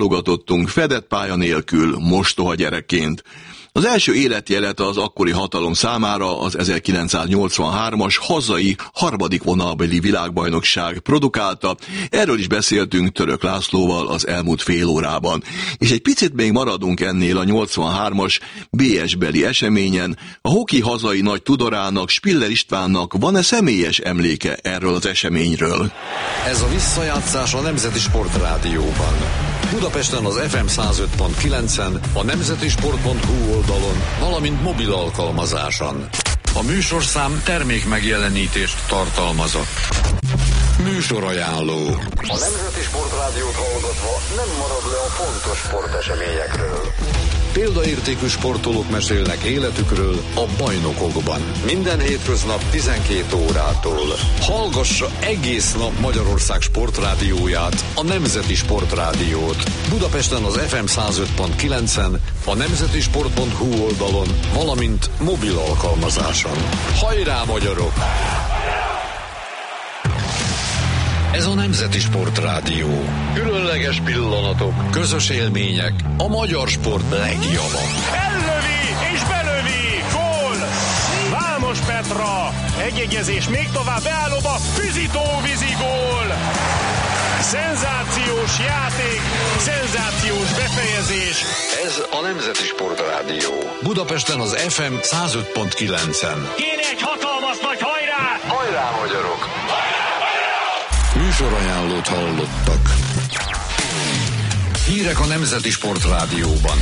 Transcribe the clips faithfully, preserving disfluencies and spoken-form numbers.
válogatottunk fedett pálya nélkül, mostoha gyerekként. Az első életjelet az akkori hatalom számára az ezerkilencszáznyolcvanhármas hazai harmadik vonalbeli világbajnokság produkálta. Erről is beszéltünk Török Lászlóval az elmúlt fél órában. És egy picit még maradunk ennél a nyolcvanhármas bé es-beli eseményen. A hoki hazai nagy tudorának, Spiller Istvánnak van-e személyes emléke erről az eseményről? Ez a visszajátszás a Nemzeti Sportrádióban. Budapesten az ef em száz öt pont kilencen, a nemzetisport pont hu oldalon, valamint mobil alkalmazáson. A műsorszám termék megjelenítést tartalmazott. Műsorajánló. A Nemzeti Sportrádiót hallgatva nem marad le a fontos sporteseményekről. Példaértékű sportolók mesélnek életükről a bajnokokban. Minden hétköznap tizenkét órától. Hallgassa egész nap Magyarország sportrádióját, a Nemzeti Sportrádiót. Budapesten az ef em száz öt pont kilencen, a nemzetisport pont hu oldalon, valamint mobil alkalmazáson. Hajrá, magyarok! Ez a Nemzeti Sportrádió. Különleges pillanatok, közös élmények, a magyar sport legjava. Ellövi és belövi! Gól! Vámos Petra! Egyegyezés még tovább beállóba, Füzitó vízigól! Szenzációs játék, szenzációs befejezés. Ez a Nemzeti Sportrádió. Budapesten az ef em száz öt pont kilencen. Kéne egy hatalmas nagy hajrá! Hajrá, magyarok! Műsorajánlót hallottak. Hírek a Nemzeti Sportrádióban.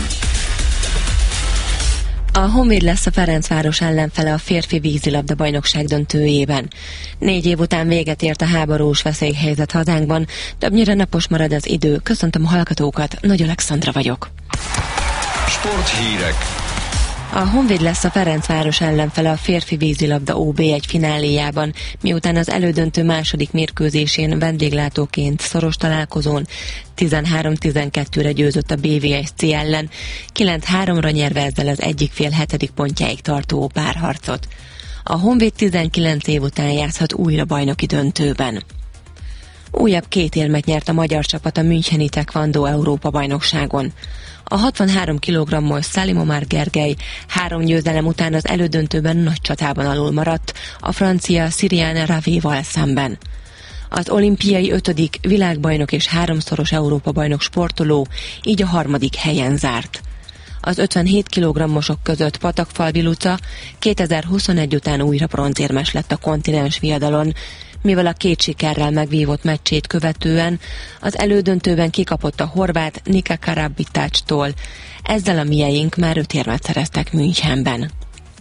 A Honvéd lesz a Ferencváros ellenfele a férfi vízilabda bajnokság döntőjében. Négy év után véget ért a háborús veszélyhelyzet hazánkban, többnyire napos marad az idő. Köszöntöm a hallgatókat, Nagy Alexandra vagyok. Sporthírek. A Honvéd lesz a Ferencváros ellenfele a férfi vízilabda ó bé egy fináléjában, miután az elődöntő második mérkőzésén vendéglátóként szoros találkozón tizenhárom tizenkettőre győzött a bé vé es cé ellen, kilenc háromra nyerve ezzel az egyik fél hetedik pontjáig tartó párharcot. A Honvéd tizenkilenc év után játszhat újra bajnoki döntőben. Újabb két érmet nyert a magyar csapat a müncheni Taekwondo Európa-bajnokságon. A hatvanhárom kilogrammos Salimomár Gergely három győzelem után az elődöntőben nagy csatában alul maradt a francia Siriane Ravéval szemben. Az olimpiai ötödik világbajnok és háromszoros Európa-bajnok sportoló így a harmadik helyen zárt. Az ötvenhét kilogrammosok között Patakfalvi Luca kétezer-huszonegy után újra bronzérmes lett a kontinens viadalon, mivel a két sikerrel megvívott meccsét követően az elődöntőben kikapott a horvát Nika Karabitácstól. Ezzel a mieink már öt érmet szereztek Münchenben.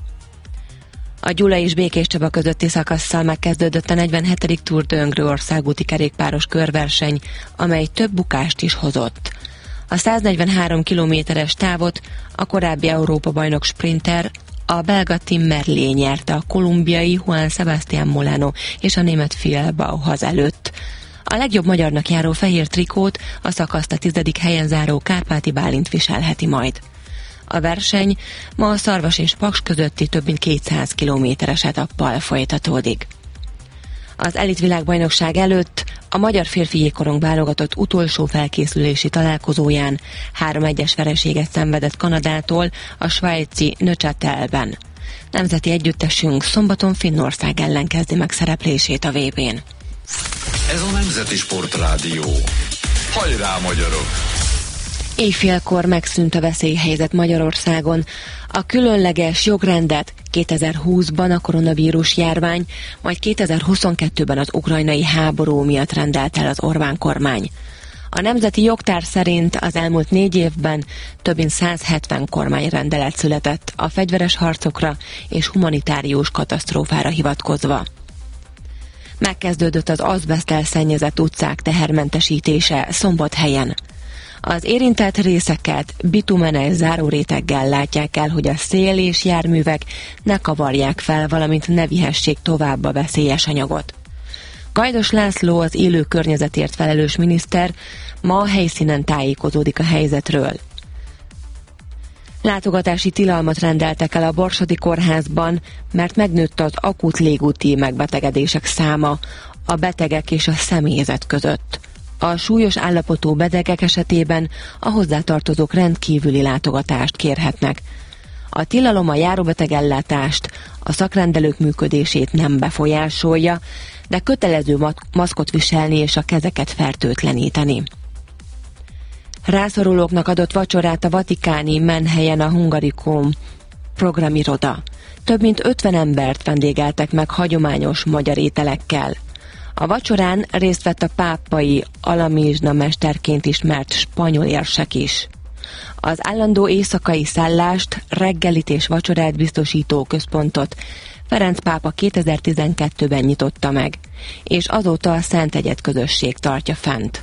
A Gyula és Békés Csaba közötti szakasszal megkezdődött a negyvenhetedik Tour de Hongrie országúti kerékpáros körverseny, amely több bukást is hozott. A száznegyvenhárom kilométeres távot a korábbi Európa-bajnok sprinter, a belga Tim Merlier nyerte a kolumbiai Juan Sebastián Molano és a német Phil Bauhaus előtt. A legjobb magyarnak járó fehér trikót a szakaszt a tizedik helyen záró Kárpáti Bálint viselheti majd. A verseny ma a Szarvas és Paks közötti több mint kétszáz kilométeres etappal folytatódik. Az elitvilágbajnokság előtt a magyar férfi jégkorong válogatott utolsó felkészülési találkozóján három egyes vereséget szenvedett Kanadától a svájci Neuchâtelben. Nemzeti együttesünk szombaton Finnország ellen kezdi meg szereplését a vé bén. Ez a Nemzeti Sportrádió. Hajrá, magyarok! Éjfélkor megszűnt a veszélyhelyzet Magyarországon. A különleges jogrendet kétezer-húszban a koronavírus járvány, majd kétezer-huszonkettőben az ukrajnai háború miatt rendelt el az Orbán kormány. A nemzeti jogtár szerint az elmúlt négy évben több mint száz hetven kormányrendelet született a fegyveres harcokra és humanitárius katasztrófára hivatkozva. Megkezdődött az azbeszttel szennyezett utcák tehermentesítése Szombathelyen. Az érintett részeket bitumenes záróréteggel látják el, hogy a szél és járművek ne kavarják fel, valamint ne vihessék tovább a veszélyes anyagot. Gajdos László, az élő környezetért felelős miniszter ma a helyszínen tájékozódik a helyzetről. Látogatási tilalmat rendeltek el a Borsodi Kórházban, mert megnőtt az akut légúti megbetegedések száma a betegek és a személyzet között. A súlyos állapotú betegek esetében a hozzátartozók rendkívüli látogatást kérhetnek. A tilalom a járóbetegellátást, a szakrendelők működését nem befolyásolja, de kötelező maszkot viselni és a kezeket fertőtleníteni. Rászorulóknak adott vacsorát a vatikáni menhelyen a Hungaricum programiroda. Több mint ötven embert vendégeltek meg hagyományos magyar ételekkel. A vacsorán részt vett a pápai alamizsna mesterként ismert spanyol érsek is. Az állandó éjszakai szállást, reggelit és vacsorát biztosító központot Ferenc pápa kétezer-tizenkettőben nyitotta meg, és azóta a Szent Egyed közösség tartja fent.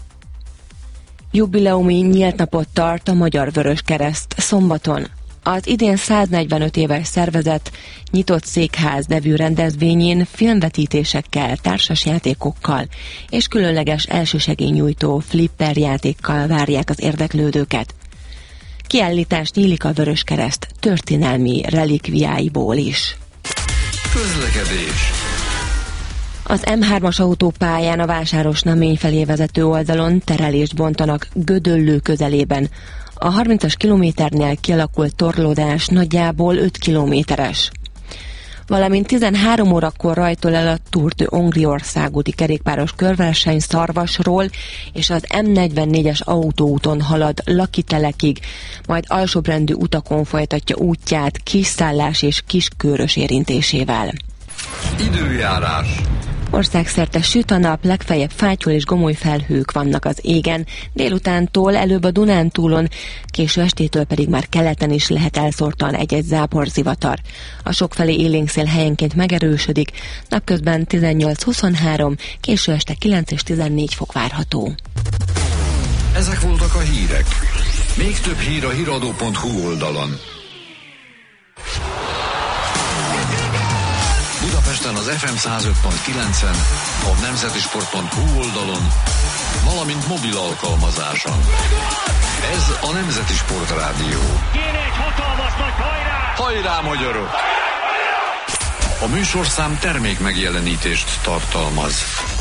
Jubileumi nyílt napot tart a Magyar Vöröskereszt szombaton. Az idén száznegyvenöt éves szervezet Nyitott Székház nevű rendezvényén filmvetítésekkel, társasjátékokkal és különleges elsősegélynyújtó flipper játékkal várják az érdeklődőket. Kiállítás nyílik a Vöröskereszt történelmi relikviáiból is. Közlekedés. Az em hármas autópályán a Vásáros-Namény felé vezető oldalon terelést bontanak Gödöllő közelében. A harmincas kilométernél kialakult torlódás nagyjából öt kilométeres. Valamint tizenhárom órakor rajtol el a Tour de Hongrie úti kerékpáros körverseny Szarvasról, és az em negyvennégyes autóúton halad Lakitelekig, majd alsóbrendű utakon folytatja útját Kisszállás és Kiskőrös érintésével. Időjárás. Országszerte süt a nap, legfeljebb fátyol és gomoly felhők vannak az égen, délutántól előbb a Dunántúlon, késő estétől pedig már keleten is lehet elszórtan egy-egy záporzivatar. A sokfelé élénk szél helyenként megerősödik, napközben tizennyolc-huszonhárom, késő este kilenc és tizennégy fok várható. Ezek voltak a hírek. Még több hír a híradó pont hu oldalon. Budapesten az ef em száz öt pont kilencen, a nemzeti sport pont hu oldalon, valamint mobil alkalmazáson. Ez a Nemzeti Sportrádió. Kéne egy hatalmas nagy hajrá! Hajrá, magyarok! A műsorszám termék megjelenítést tartalmaz.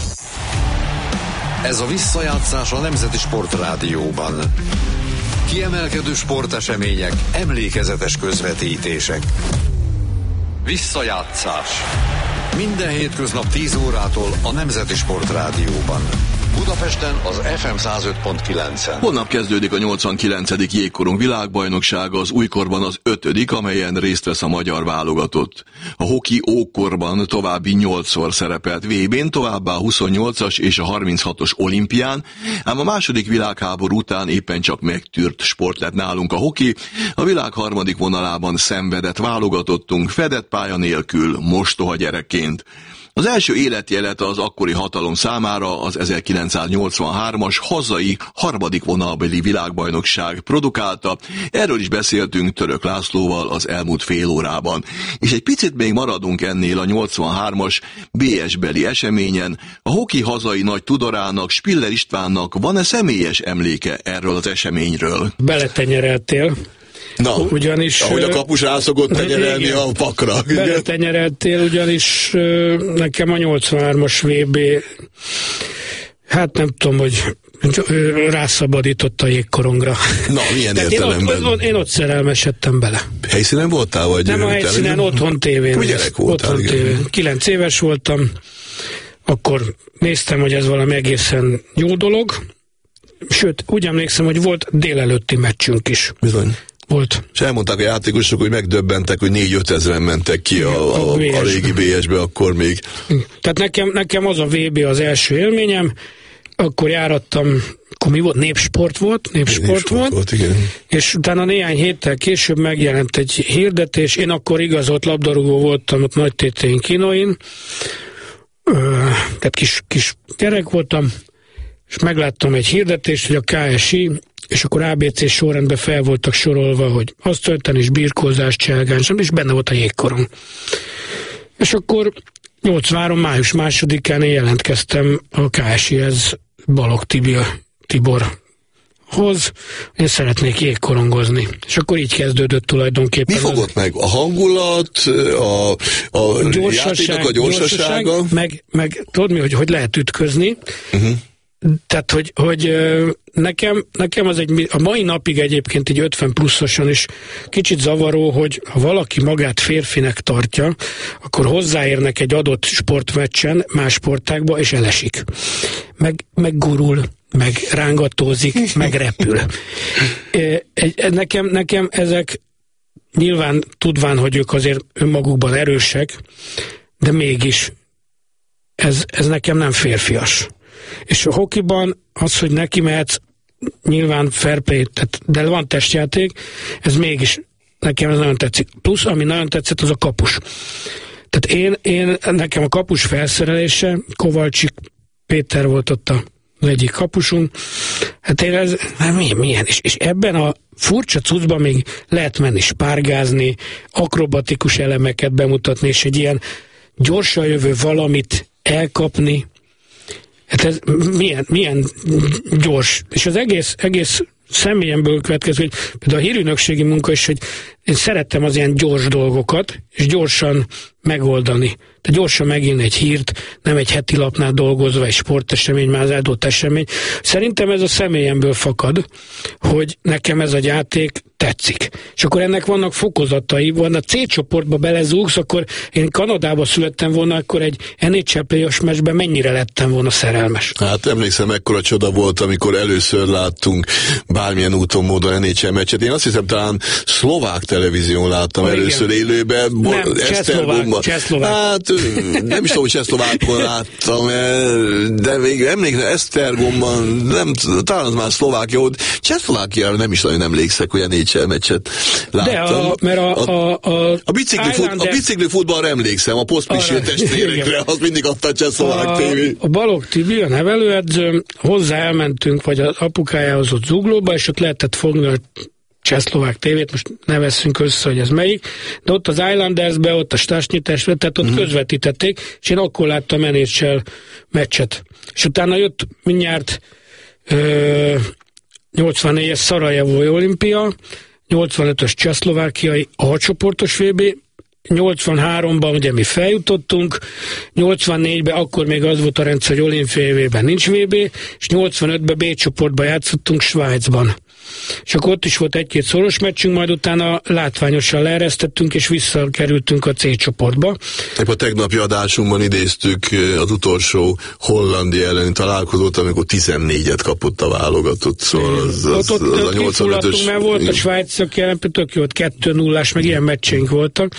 Ez a visszajátszás a Nemzeti Sportrádióban. Kiemelkedő sportesemények, emlékezetes közvetítések. Visszajátszás. Minden hétköznap tíz órától a Nemzeti Sportrádióban. Budapesten az ef em száz öt pont kilencen. Holnap kezdődik a nyolcvankilencedik jégkorong világbajnoksága, az újkorban az ötödik, amelyen részt vesz a magyar válogatott. A hoki ókorban további nyolcszor szerepelt vé bén, továbbá a huszonnyolcas és a harminchatos olimpián, ám a második világháború után éppen csak megtűrt sport lett nálunk a hoki. A világ harmadik vonalában szenvedett válogatottunk, fedett pálya nélkül, mostoha gyerekként. Az első életjelet az akkori hatalom számára az ezerkilencszáznyolcvanhármas hazai harmadik vonalbeli világbajnokság produkálta. Erről is beszéltünk Török Lászlóval az elmúlt fél órában. És egy picit még maradunk ennél a nyolcvanhármas bé es-beli eseményen. A hoki hazai nagy tudorának, Spiller Istvánnak van-e személyes emléke erről az eseményről? Beletenyereltél. Na, ugyanis, ahogy a kapus rá szokott tenyerelni a pakra. Beletenyereltél, ugyanis nekem a nyolcvanhármas vé bé, hát nem tudom, hogy rászabadított a jégkorongra. Na, milyen Tehát értelemben? Én ott, én ott szerelmesedtem bele. Helyszínen voltál? Vagy nem a helyszínen, nem? Otthon tévén. Gyerek voltál, otthon tévén. Kilenc éves voltam, akkor néztem, hogy ez valami egészen jó dolog, sőt, úgy emlékszem, hogy volt délelőtti meccsünk is. Bizony. Volt. És elmondták a játékosok, hogy megdöbbentek, hogy négy-öt ezeren mentek ki a, a, a, a régi bé es-be, akkor még. Tehát nekem, nekem az a vé bé az első élményem, akkor járattam, akkor mi volt? Népsport volt, népsport, népsport volt, volt igen. És utána néhány héttel később megjelent egy hirdetés, én akkor igazolt labdarúgó voltam ott Nagytétén Kinoin, tehát kis, kis gyerek voltam, és megláttam egy hirdetést, hogy a ká es i, és akkor á bé cé sorrendben fel voltak sorolva, hogy asztaltenis, birkózás, cselgáncs, és benne volt a jégkorong. És akkor nyolcvanhárom május másodikán én jelentkeztem a ká es i-hez Balogh Tiborhoz, én szeretnék jégkorongozni. És akkor így kezdődött tulajdonképpen. Mi fogott az... meg? A hangulat, a, a gyorsaság, játéknak a gyorsasága? gyorsaság, meg, meg tudod mi, hogy hogy lehet ütközni. Uh-huh. Tehát, hogy, hogy nekem, nekem az egy, a mai napig egyébként egy ötven pluszosan is kicsit zavaró, hogy ha valaki magát férfinek tartja, akkor hozzáérnek egy adott sportmeccsen, más sportágba, és elesik. Meg, meg gurul, meg rángatózik, meg repül. Nekem, nekem ezek nyilván tudván, hogy ők azért önmagukban erősek, de mégis ez, ez nekem nem férfias. És a hokiban az, hogy neki mehetsz, nyilván fair play, tehát, de van testjáték, ez mégis nekem ez nagyon tetszik. Plusz, ami nagyon tetszett, az a kapus. Tehát én, én nekem a kapus felszerelése, Kovalcsik Péter volt ott a egyik kapusunk, hát én ez, hát milyen, milyen, és, és ebben a furcsa cuccban még lehet menni spárgázni, akrobatikus elemeket bemutatni, és egy ilyen gyorsan jövő valamit elkapni. Hát ez milyen, milyen gyors. És az egész, egész személyemből következő, hogy például a hírügynökségi munka is, hogy én szerettem az ilyen gyors dolgokat, és gyorsan megoldani. Tehát gyorsan megírni egy hírt, nem egy heti lapnál dolgozva, egy sportesemény, már az eldott esemény. Szerintem ez a személyemből fakad, hogy nekem ez a játék tetszik. És akkor ennek vannak fokozatai, van a C csoportba belezúgsz, akkor én Kanadába születtem volna, akkor egy en há el play-os meccsben mennyire lettem volna szerelmes. Hát emlékszem, ekkora csoda volt, amikor először láttunk bármilyen úton, módon en há el meccset. Én azt hiszem, talán szlovák televízión láttam oh, először igen. élőben. Nem, csehszlovák. Hát nem is tudom, hogy csehszlovákon láttam, de még emlékszem, Esztergomban, nem, talán az már Szlovákia volt. Csehszlovákiára nem is nagyon emlékszek, hogy en há el meccset láttam. De a, mert a, a, a, a, a, bicikli fut, a bicikli futballra emlékszem, a Poszpisil testvérekre, az mindig adta a csehszlovák tévé. A Balogh Tibi, a nevelőedző, hozzá elmentünk, vagy az apukájához ott Zuglóba, és ott lehetett fogni a csehszlovák tévét, most ne vesszünk össze, hogy ez melyik, de ott az Islandersbe, ott a Stasnyitesbe, tehát ott mm-hmm. közvetítették, és én akkor láttam en há el meccset. És utána jött mindjárt ö, nyolcvannégyes Szarajevói olimpia, nyolcvanötös csehszlovákiai A-csoportos vé bé, nyolcvanháromban ugye mi feljutottunk, nyolcvannégyben akkor még az volt a rendszer, hogy olimpiai vé bé-ben nincs vé bé, és nyolcvanötben B-csoportban játszottunk Svájcban. És akkor ott is volt egy-két szoros meccsünk, majd utána látványosan leeresztettünk, és visszakerültünk a C-csoportba. Épp a tegnapi adásunkban idéztük az utolsó Hollandia elleni találkozót, amikor tizennégyet kapott a válogatott, szóval az, az, ott, ott, az a nyolcvanötös... mert volt a svájciak jelen, tök jó, kettő nullás, meg ilyen meccseink voltak,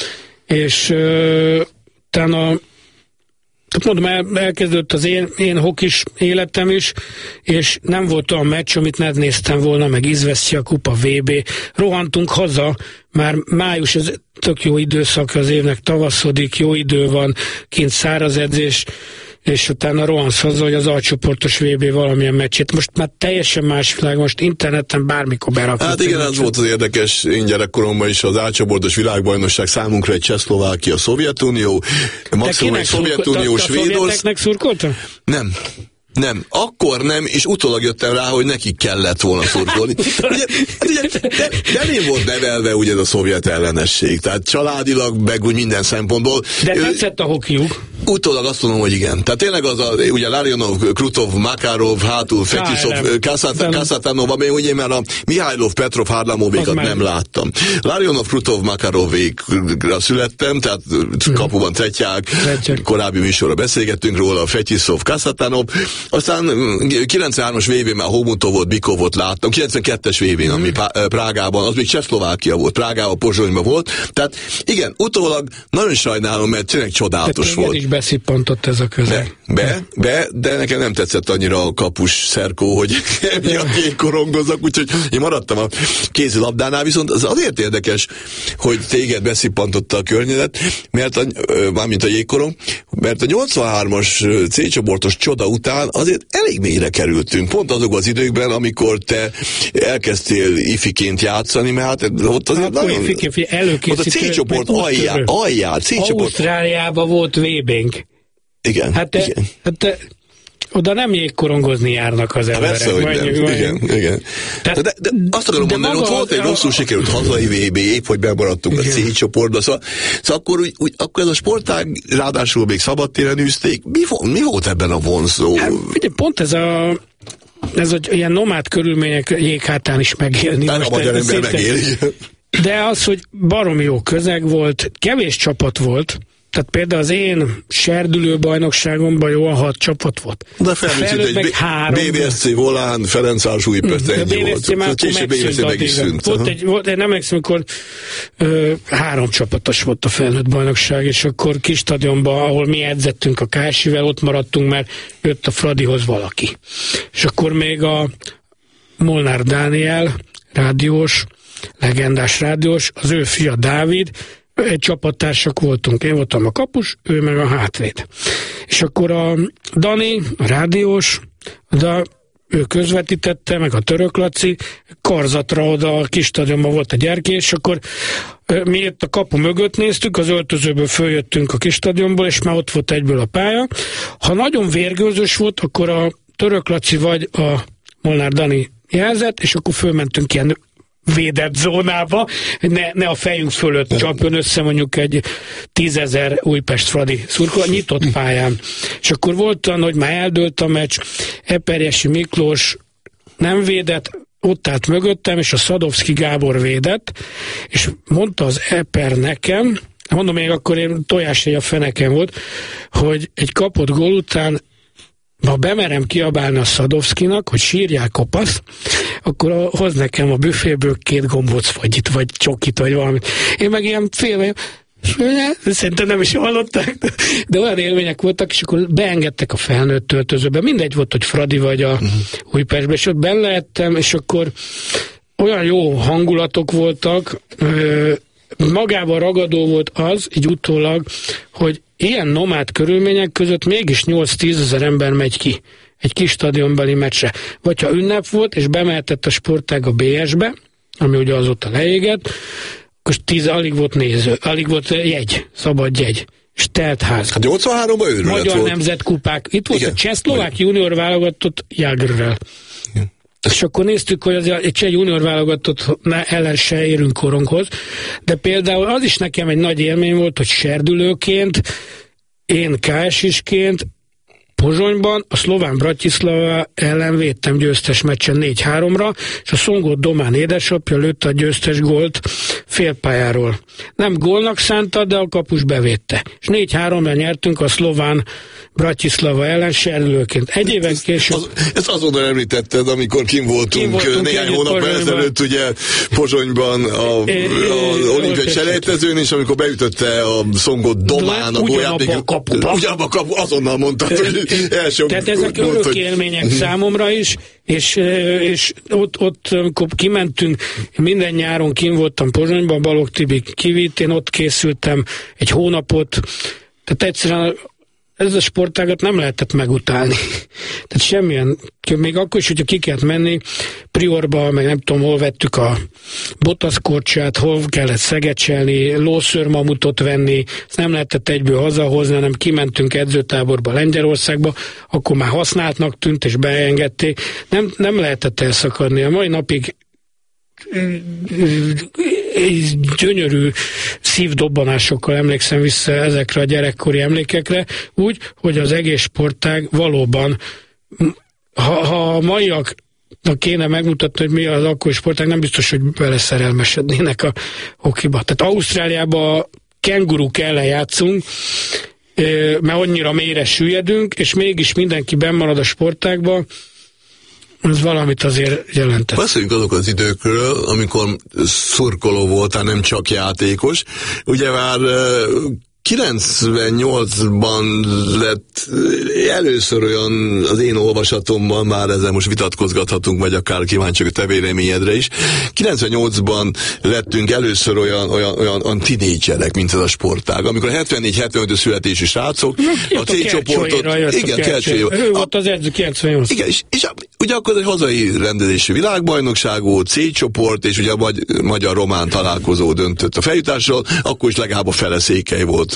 és uh, utána tehát mondom, el, elkezdődött az én, én hokis életem is, és nem volt olyan meccs, amit ne néztem volna, meg Izvesztja kupa, vé bé. Rohantunk haza, már május, ez tök jó időszak az évnek, tavaszodik, jó idő van, kint száraz edzés, és utána rohansz haza, hogy az A-csoportos vé bé valamilyen meccsét. Most már teljesen más világ, most interneten bármikor berakott. Hát igen, az volt az érdekes, én gyerekkoromban is az A-csoportos világbajnokság számunkra egy Csehszlovákia, Szovjetunió, maximum egy Szovjetunió, Svédország. A szovjeteknek szurkoltam? Nem. Nem, akkor nem, és utólag jöttem rá, hogy nekik kellett volna szurkolni. ugye, ugye, de, de én volt nevelve ugye ez a szovjet ellenesség, tehát családilag, meg úgy minden szempontból. De tetszett a hokiuk? Utólag azt mondom, hogy igen. Tehát tényleg az a, ugye Larionov, Krutov, Makarov, hátul, Fetisov, Kaszatanov, amely ugye már a Mihajlov, Petrov, Harlamovékat nem láttam. Larionov, Krutov, Makarovékra születtem, tehát kapuban Tretyák, korábbi műsorra beszélgettünk róla, Fetisov, Kaszatanov, aztán kilencvenhármas vé bén már Homutov volt, Bikovot láttam, kilencvenkettes vé bén, ami Prágában, az még Csehszlovákia volt, Prágában, Pozsonyban volt, tehát igen, utólag nagyon sajnálom, mert tényleg csodálatos volt. Is beszippantott ez a közeg. Be, be, be, de nekem nem tetszett annyira a kapus Szerkó, hogy miatt jégkorongozok, úgyhogy én maradtam a kézilabdánál, viszont az azért érdekes, hogy téged beszippantotta a környezet, mert a, mármint a jégkorong, mert a nyolcvanhármas C-csoportos csoda után azért elég mélyre kerültünk, pont azokban az időkben, amikor te elkezdtél ifiként játszani, mert hát ott azért hát, nagyon... Ott a C-csoport alján, alján C-csoport... Ausztráliában volt vé bé-nk. Igen, hát te, igen. Hát te, oda nem jégkorongozni járnak az emberek. Persze, hogy nem. Igen, igen. Tehát, de, de azt akarom de mondani, ott volt egy rosszul sikerült hazai vé bé, épp hogy bemaradtunk igen. a C csoportba, szóval, szóval akkor, úgy, úgy, akkor ez a sportág, ráadásul még szabadtéren űzték. Mi, mi volt ebben a vonzó? Hát, ugye, pont ez a ez a ilyen nomád körülmények jéghátán is megélni. Nem a magyar ember megéli. De az, hogy baromi jó közeg volt, kevés csapat volt, tehát például az én serdülő bajnokságomban jó a hat csapat volt. De felnőtt egy meg három. bé vé es cé Volán, Ferencváros Újpest ennyi volt. Már később bé vé es cé meg is szűnt. Volt egy, volt, én nem emlékszem, amikor ö, három csapatos volt a felnőtt bajnokság, és akkor kis stadionban, ahol mi edzettünk a ká es i-vel, ott maradtunk, mert jött a Fradihoz valaki. És akkor még a Molnár Dániel, rádiós, legendás rádiós, az ő fia Dávid, egy csapattársak voltunk. Én voltam a kapus, ő meg a hátvéd. És akkor a Dani, a rádiós, de ő közvetítette, meg a Török Laci, karzatra oda a kis stadionban volt egy erkély, és akkor mi itt a kapu mögött néztük, az öltözőből följöttünk a kis stadionból, és már ott volt egyből a pálya. Ha nagyon vérgőzös volt, akkor a Török Laci vagy a Molnár Dani jelzett, és akkor fölmentünk ilyen védett zónába, ne, ne a fejünk fölött csapjon össze mondjuk egy tízezer Újpest-Fradi szurkoló, nyitott pályán. És akkor volt olyan, hogy már eldőlt a meccs, Eperjesi Miklós nem védett, ott állt mögöttem, és a Szadovszki Gábor védett, és mondta az Eper nekem, mondom még akkor én tojáshegy a feneken volt, hogy egy kapott gól után ha bemerem kiabálni a Szadovszkinak, hogy sírják kopasz, akkor hoz nekem a büféből két gombócfagyit, vagy csokit, vagy valamit. Én meg ilyen félve, szerintem nem is hallották, de, de olyan élmények voltak, és akkor beengedtek a felnőtt öltözőbe. Mindegy volt, hogy Fradi vagy a uh-huh. Újpestbe, és ott benne lehettem, és akkor olyan jó hangulatok voltak, magában ragadó volt az, így utólag, hogy ilyen nomád körülmények között mégis nyolc-tízezer ember megy ki egy kis stadionbeli meccsre. Vagy ha ünnep volt, és bemehetett a sportág a bé es-be, ami ugye azóta leégett, akkor tíz, alig volt néző, alig volt jegy, szabad jegy, és telt ház. Hát nyolcvanháromban őrület Magyar volt. nemzetkupák. Itt volt igen. A csehszlovák junior válogatott Jágrrel. És akkor néztük, hogy azért egy cseh junior válogatott ellen se érünk koronghoz, de például az is nekem egy nagy élmény volt, hogy serdülőként, én ká es isként Pozsonyban a szlován Bratislava ellen védtem győztes meccsen négy háromra, és a Szongott Domán édesapja lőtte a győztes gólt félpályáról. Nem gólnak szánta, de a kapus bevédte. És négy háromra nyertünk a szlován Bratislava ellen serdülőként. Egy éven később... Az, ezt azonnal említetted, amikor kim voltunk, kim voltunk néhány hónap ezelőtt, ugye Pozsonyban a, az olimpiai selejtezőn, és amikor beütötte a Szongott Domán a gólját, ugyanabba a kapu, azonnal mondtad, hogy első tehát ezek örök élmények számomra is, és, és ott, ott, amikor kimentünk, minden nyáron kim voltam Pozsonyban, Balogh Tibi kivitt, én ott készültem egy hónapot, tehát egyszerűen ez a sportágat nem lehetett megutálni. Tehát semmilyen, még akkor is, hogyha ki kellett menni, Priorba, meg nem tudom, hol vettük a botaszkorcsát, hol kellett szegecselni, lószőrmamutot venni, ezt nem lehetett egyből hazahozni, hanem kimentünk edzőtáborba Lengyelországba, akkor már használtnak tűnt, és beengedték. Nem, nem lehetett elszakadni. A mai napig gyönyörű szívdobbanásokkal emlékszem vissza ezekre a gyerekkori emlékekre, úgy, hogy az egész sportág valóban, ha, ha a maiaknak kéne megmutatni, hogy mi az akkori sportág, nem biztos, hogy beleszerelmesednének a hokiba. Tehát Ausztráliában kenguruk ellen játszunk, mert annyira mélyre süllyedünk, és mégis mindenki benn marad a sportágban, ez valamit azért jelentett. Beszéljünk azok az időkről, amikor szurkoló voltál, nem csak játékos. Ugye már kilencvennyolcban lett először olyan az én olvasatomban, már ezzel most vitatkozgathatunk, vagy akár kíváncsiak a te véleményedre is. kilencvennyolcban lettünk először olyan, olyan, olyan, olyan tinédzserek, mint ez a sportág. Amikor a hetvennégy hetvenöt születésű srácok, a C-csoportot... Igen, Kercsőjéra. Ő volt az edző kilencvennyolc. Igen, és, és ugye akkor egy hazai rendezésű világbajnokság volt, C-csoport, és ugye a magy- magyar-román találkozó döntött a feljutásról, akkor is legalább a fele Székely volt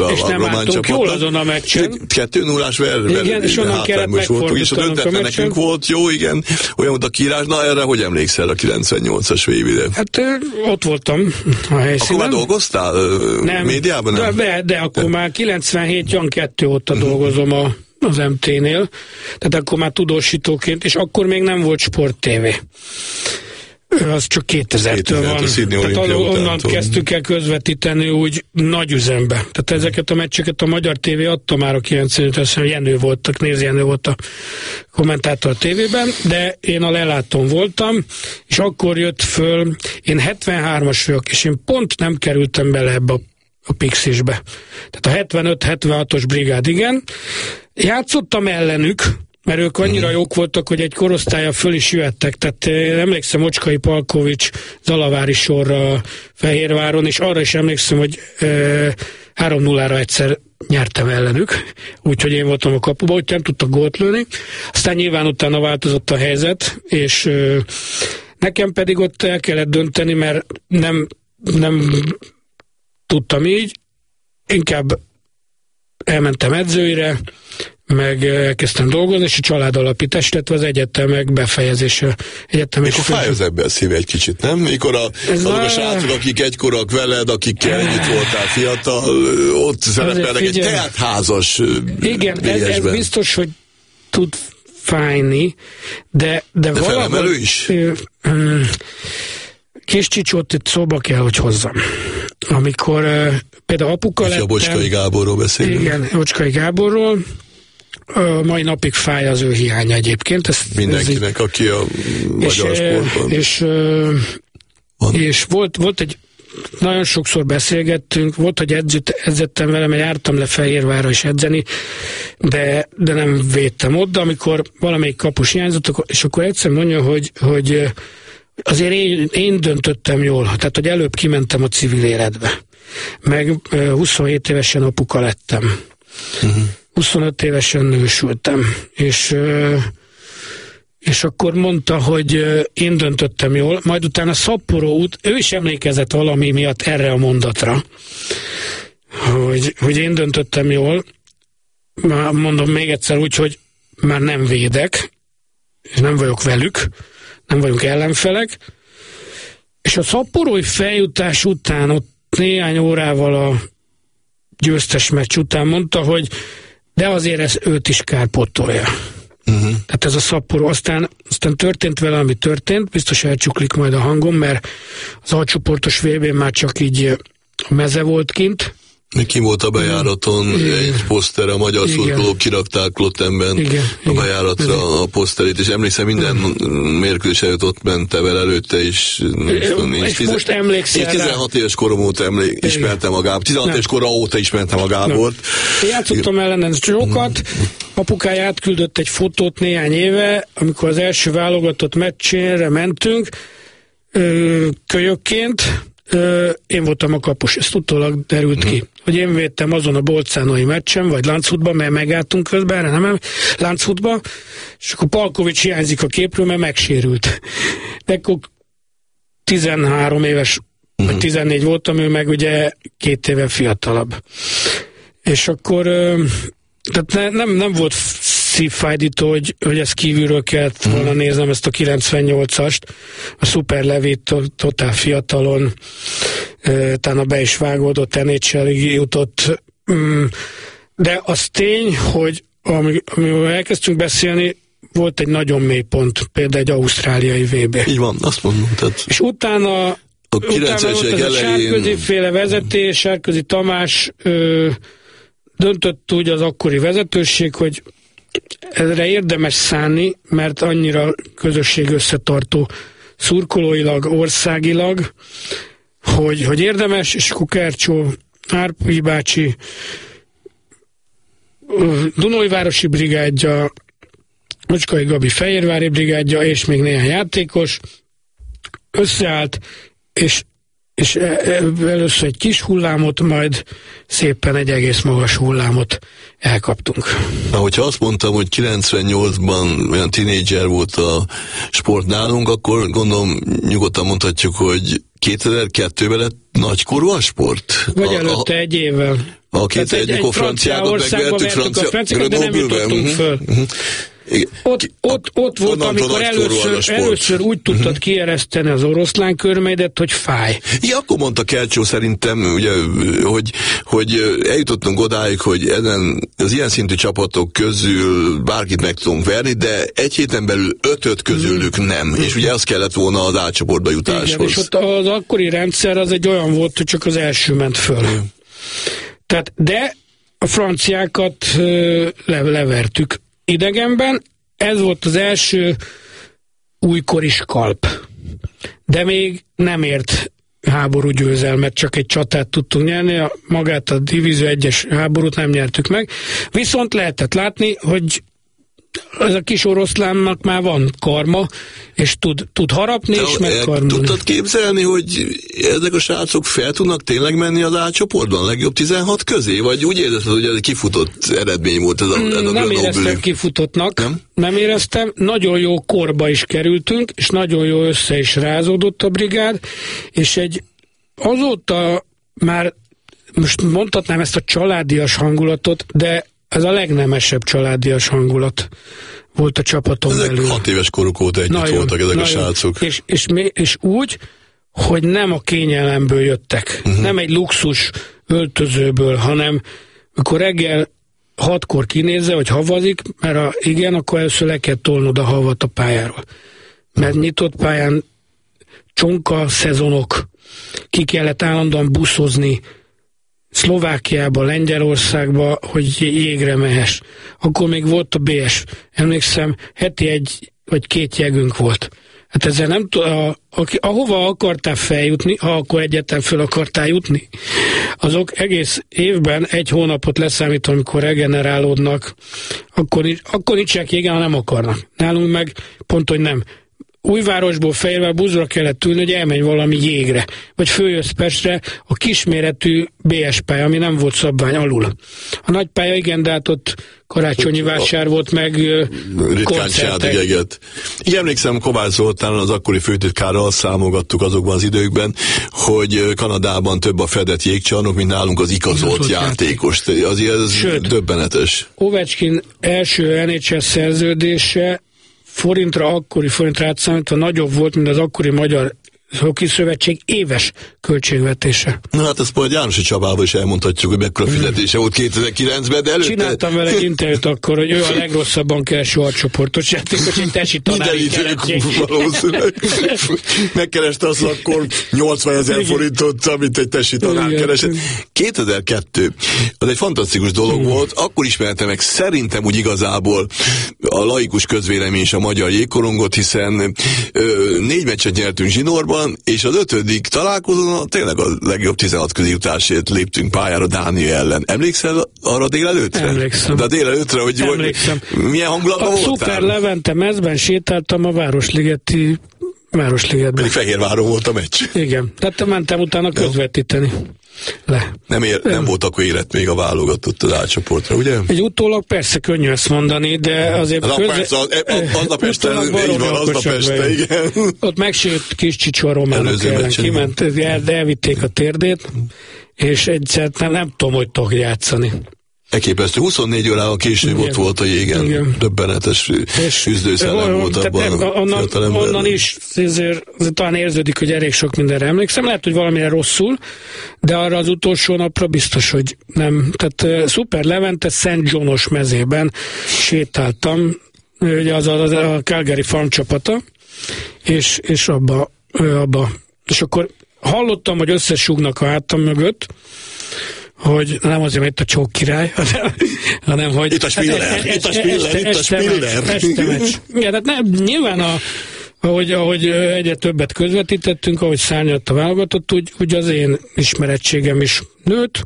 a, és a nem román álltunk jól azon a meccsen. kettő nullás ver, ver, igen, és onnan kellett megfordítanunk a meccsen. Nekünk volt jó, igen, olyan volt a kiírás. Na erre hogy emlékszel a kilencvennyolcas vé bé-re? Hát ott voltam a helyszínen. Akkor már dolgoztál nem, médiában? Nem? De, de akkor már kilencvenhét január kettő óta dolgozom a, az em té-nél, tehát akkor már tudósítóként, és akkor még nem volt Sport té vé. Az csak kétezertől van. Tehát onnan kezdtük el közvetíteni úgy nagy üzembe. Tehát ezeket a meccseket a Magyar tévé adta már a kilencvenöt, Jenő voltak, Néz Jenő volt a kommentátor a tévében, de én a lelátón voltam, és akkor jött föl, én hetvenhármas vagyok, és én pont nem kerültem bele ebbe a, a Pixisbe. Tehát a hetvenöt hetvenhatos brigád, igen. Játszottam ellenük, mert ők annyira jók voltak, hogy egy korosztálya föl is jöttek. Tehát emlékszem Ocskai Palkovics Zalavári sorra Fehérváron, és arra is emlékszem, hogy e, három nullára egyszer nyertem ellenük, úgyhogy én voltam a kapuba, hogy nem tudtak gólt lőni. Aztán nyilván utána változott a helyzet, és e, nekem pedig ott el kellett dönteni, mert nem, nem tudtam így, inkább elmentem edzőire, meg elkezdtem dolgozni, és a családalapítás, illetve az egyetemek befejezése. Egyetemek Mikor fáj az ember szíve egy kicsit, nem? Mikor a, azok a srácok, akik egykorak veled, akik együtt voltál fiatal, ott szerepelnek egy teltházas igen, ez, ez biztos, hogy tud fájni, de, de, de valahogy... felemelő is? Kis csicsót itt szóba kell, hogy hozzam. Amikor uh, például apuka lettem... És a Bocskai Gáborról beszélünk. Igen, Bocskai Gáborról. Uh, mai napig fáj az ő hiánya egyébként. Ez, mindenkinek, ez aki a magyar és, sportban. És, uh, és volt, volt egy, nagyon sokszor beszélgettünk, volt, hogy edzett, edzettem vele, mert jártam le Fehérvárra is edzeni, de, de nem védtem ott, de amikor valamelyik kapus hiányzott, és akkor egyszer mondja, hogy, hogy azért én, én döntöttem jól, tehát hogy előbb kimentem a civil életbe. Meg huszonhét évesen apuka lettem. Uh-huh. huszonöt évesen nősültem. És, és akkor mondta, hogy én döntöttem jól, majd utána Szaporó út, ő is emlékezett valami miatt erre a mondatra, hogy, hogy én döntöttem jól, már mondom még egyszer úgy, hogy már nem védek, és nem vagyok velük, nem vagyunk ellenfelek, és a szaporói feljutás után, ott néhány órával a győztes meccs után mondta, hogy de azért ez őt is kárpótolja. Uh-huh. Tehát ez a Szaporó. Aztán, aztán történt vele, ami történt, biztos elcsuklik majd a hangom, mert az alcsoportos vé bén már csak így a meze volt kint. Ki volt a bejáraton, igen. Egy poszter, a magyar szurkolók kirakták Klottenben igen. a bejáratra igen. a poszterét, és emlékszem, minden mérkőzés előtt ott ment vele előtte, és, és tizen... most emlékszel én tizenhat éves korom óta emlék, ismertem a Gábort, tizenhat éves korom óta ismertem a Gábort. Én játszottam ellen sokat, apukája átküldött egy fotót néhány éve, amikor az első válogatott meccsére mentünk, kölyökként, én voltam a kapus, ezt utólag derült ki, hogy én védtem azon a bolcánói meccsen, vagy Landshutban, mert megálltunk közben, nem, Landshutban, és akkor Palkovics hiányzik a képről, mert megsérült. De akkor tizenhárom éves, vagy tizennégy voltam, ő meg ugye két éve fiatalabb. És akkor tehát ne, nem, nem volt szívfájdító, hogy, hogy ezt kívülről kellett volna néznem, ezt a kilencvennyolcast, a Super Levit totál fiatalon, utána be is vágódott, en há el-ig jutott. De az tény, hogy amiről elkezdtünk beszélni, volt egy nagyon mély pont, például egy ausztráliai vé bé. Így van, azt mondom. Tehát... És utána, a utána volt ez a Sárközi féle vezetés, Sárközi Tamás ö, döntött úgy az akkori vezetőség, hogy erre érdemes szánni, mert annyira közösség összetartó szurkolóilag, országilag, hogy, hogy érdemes, és akkor Kercsó, Árpi bácsi, Dunajvárosi brigádja, Bocskai Gabi Fehérvári brigádja, és még néhány játékos összeállt, és és először egy kis hullámot, majd szépen egy egész magas hullámot elkaptunk. Na, hogyha azt mondtam, hogy kilencvennyolcban olyan tínédzser volt a sport nálunk, akkor gondolom nyugodtan mondhatjuk, hogy kétezer-kettőben lett nagykorú a sport? Vagy a, előtte a, egy évvel. A kétezer-egyikor franciákat megvertük, francia, franciákat, de nem jutottunk föl. Ott, ott, ott volt, amikor először, először úgy tudtad kiereszteni az oroszlán körmeidet, hogy fáj. Ja, akkor mondta Kelcsó szerintem, ugye, hogy, hogy eljutottunk odáig, hogy ezen, az ilyen szintű csapatok közül bárkit meg tudunk verni, de egy héten belül ötöt közülük nem. Mm. És ugye az kellett volna az átcsoportba jutáshoz. Igen, és ott az akkori rendszer az egy olyan volt, hogy csak az első ment föl. Mm. Tehát, de a franciákat le, levertük idegenben, ez volt az első újkori skalp. De még nem ért háború győzelmet, csak egy csatát tudtunk nyerni, a, magát a Divízió egyes háborút nem nyertük meg. Viszont lehetett látni, hogy ez a kis oroszlánnak már van karma, és tud, tud harapni, és megkarmolni. Tudtad képzelni, hogy ezek a srácok fel tudnak tényleg menni az átcsoportban, a legjobb tizenhat közé? Vagy úgy érezted, hogy ez egy kifutott eredmény volt ez a, ez a Nem éreztem kifutottnak, nem? nem éreztem. Nagyon jó korba is kerültünk, és nagyon jó össze is rázódott a brigád, és egy azóta már, most mondhatnám ezt a családias hangulatot, de ez a legnemesebb családias hangulat volt a csapaton ezek belül. Hat éves koruk óta együtt nagyon, voltak ezek nagyon. A srácok. És, és, és úgy, hogy nem a kényelemből jöttek. Uh-huh. Nem egy luxus öltözőből, hanem amikor reggel hatkor kinézze, hogy havazik, mert ha igen, akkor először le kell tolnod a havat a pályáról. Mert nyitott pályán csonka szezonok, ki kellett állandóan buszozni, Szlovákiába, Lengyelországba, hogy jégre mehess. Akkor még volt a bé es. Emlékszem, heti egy vagy két jegünk volt. Hát ezzel nem tudom, ahova akartál feljutni, ha akkor egyáltalán föl akartál jutni, azok egész évben egy hónapot leszámítva, amikor regenerálódnak, akkor, akkor nincsenek jégen, ha nem akarnak. Nálunk meg pont, hogy nem. Újvárosból Fehérvár buszra kellett ülni, hogy elmenj valami jégre, vagy följössz Pestre a kisméretű bé es pálya, ami nem volt szabvány alul. A nagy pálya igen, de hát ott karácsonyi vásár volt, meg koncertek. Igen, emlékszem, Kovács Zoltánnal, az akkori főtitkárral számolgattuk azokban az időkben, hogy Kanadában több a fedett jégcsarnok, mint nálunk az igazolt játékos. Azért ez Sőt, döbbenetes. Ovechkin első en há el szerződése forintra, akkori forintra átszámítva nagyobb volt, mint az akkori Magyar Hockey Szövetség éves költségvetése. Na hát ezt majd Jánosi Csabával is elmondhatjuk, hogy mekkora fizetése volt kétezer-kilencben, de előtte... Csináltam vele egy interjút akkor, hogy ő a legrosszabban kereső alcsoportos játékos, egy tesi tanári keretség. Valószínűleg. Megkereste azt akkor nyolcvanezer forintot, amit egy tesi tanár keresett. kétezer-kettő az egy fantasztikus dolog Igen. volt, akkor ismertem meg szerintem úgy igazából a laikus közvélemény és a magyar jégkorongot, hiszen ö, négy meccset nyertünk zsinórban, és az ötödik találkozón tényleg a legjobb tizenhat közéjutásért léptünk pályára Dánia ellen. Emlékszel arra délelőttre? Emlékszem. De délelőttre, hogy, Emlékszem. hogy milyen hangulatban voltál? A Szuper Levente mezben sétáltam a Városligeti Városligetben. Pedig Fehérváron volt a meccs. Igen. Tehát mentem utána közvetíteni. Le. Nem, ér, nem volt akkor élet még a válogatott az átcsoportra, ugye? Egy utólag persze könnyű ezt mondani, de azért... Az köze... persze, az, az a Pesten, így van, az a Peste, igen. Ott megsérült kis Csicsó a románok ellen, kiment, de elvitték a térdét, és egyszer nem, nem tudom, hogy tudok játszani. Elképesztő. huszonnégy órával később ott volt a jégen. Igen. Döbbenetes üzdőszellem volt abban a onnan, onnan is azért, azért talán érződik, hogy elég sok mindenre emlékszem. Lehet, hogy valamire rosszul, de arra az utolsó napra biztos, hogy nem. Tehát Szuper Levente Szent Johnos mezében sétáltam, ugye az a, az a Calgary Farm csapata, és, és abba, abba. És akkor hallottam, hogy összesúgnak a hátam mögött, hogy nem azért, mert itt a csók király, hanem, hanem hogy... Itt a Spiller, itt a Spiller, itt a Spiller. Este meccs. Ja, tehát nem, nyilván a, ahogy, ahogy egyre többet közvetítettünk, ahogy szárnyadt a válogatott, úgy, úgy az én ismerettségem is nőtt,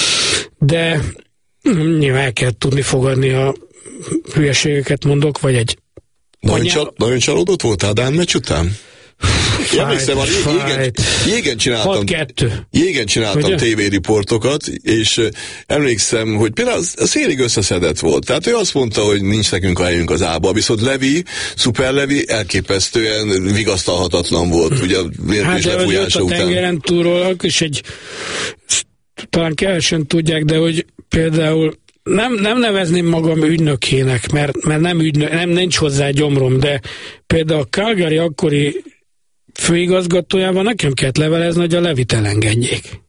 de nyilván el kell tudni fogadni a hülyeségeket mondok, vagy egy... Nagyon, csal, nagyon csalódott voltál Dán meccs után? Emlékszem, a jégen, jégen csináltam, jégen csináltam tévériportokat, és emlékszem, hogy például a Szélig összeszedett volt. Tehát ő azt mondta, hogy nincs nekünk a helyünk az A-ba, viszont Levi, Szuper Levi elképesztően vigasztalhatatlan volt, ugye a mérkőzés lefújása után. Hát, de tengeren túlról, és egy, talán kevesen tudják, de hogy például Nem, nem nevezném magam ügynökének, mert, mert nem ügynök, nem, nincs hozzá gyomrom, de például a Calgary akkori főigazgatójával nekem kellett levelezni, hogy a Levit elengedjék.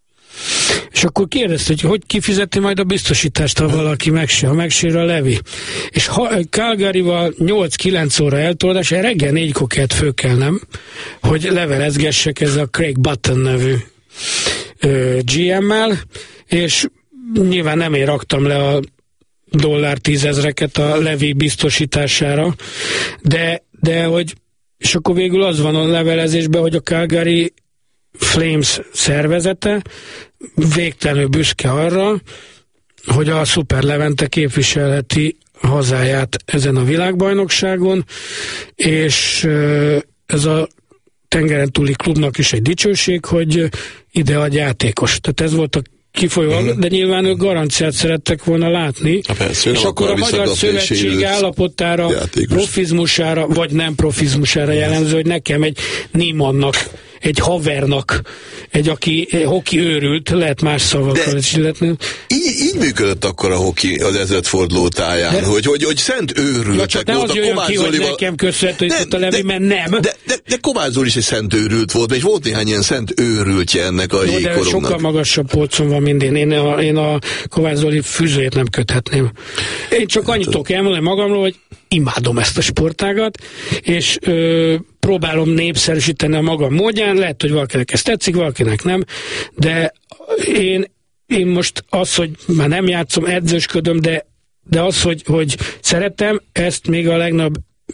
És akkor kérdezte, hogy hogy kifizeti majd a biztosítást, ha valaki megsérül, ha megsérül a Levi. És ha Calgaryval nyolc-kilenc óra eltoldás, reggel négykor kellett fölkelnem, hogy levelezgessek ezzel a Craig Button nevű ö, gé em-mel, és nyilván nem én raktam le a dollár tízezreket a Levi biztosítására, de, de hogy, és akkor végül az van a levelezésben, hogy a Calgary Flames szervezete végtelenül büszke arra, hogy a Szuper Levente képviselheti hazáját ezen a világbajnokságon, és ez a tengeren túli klubnak is egy dicsőség, hogy ide ad játékos. Tehát ez volt a kifolyó, uh-huh. de nyilván ők garanciát szerettek volna látni, persze, és akkor a Magyar Szövetség állapotára, játékos. Profizmusára, vagy nem profizmusára jellemző, hogy nekem egy Niemannak, egy havernak, egy aki egy hoki őrült, lehet más szavakkal is illetni. Így, így működött akkor a hoki az ezredforduló táján, de, hogy, hogy, hogy szent őrültek ja, volt. A Kovács Zolival... hogy nekem köszönhető, hogy itt a Levi, mert nem. De, de, de Kovács Zoli is egy szent őrült volt, és volt néhány ilyen szent őrültje ennek a jégkorongnak. De sokkal magasabb polcon van minden. Én a, én a Kovács Zoli fűzőjét nem köthetném. Én csak annyit tudok elmondani magamról, hogy imádom ezt a sportágat, és ö, próbálom népszerűsíteni a magam módján, lehet, hogy valakinek ez tetszik, valakinek nem, de én, én most az, hogy már nem játszom, edzősködöm, de, de az, hogy, hogy szeretem, ezt még a legnagyobb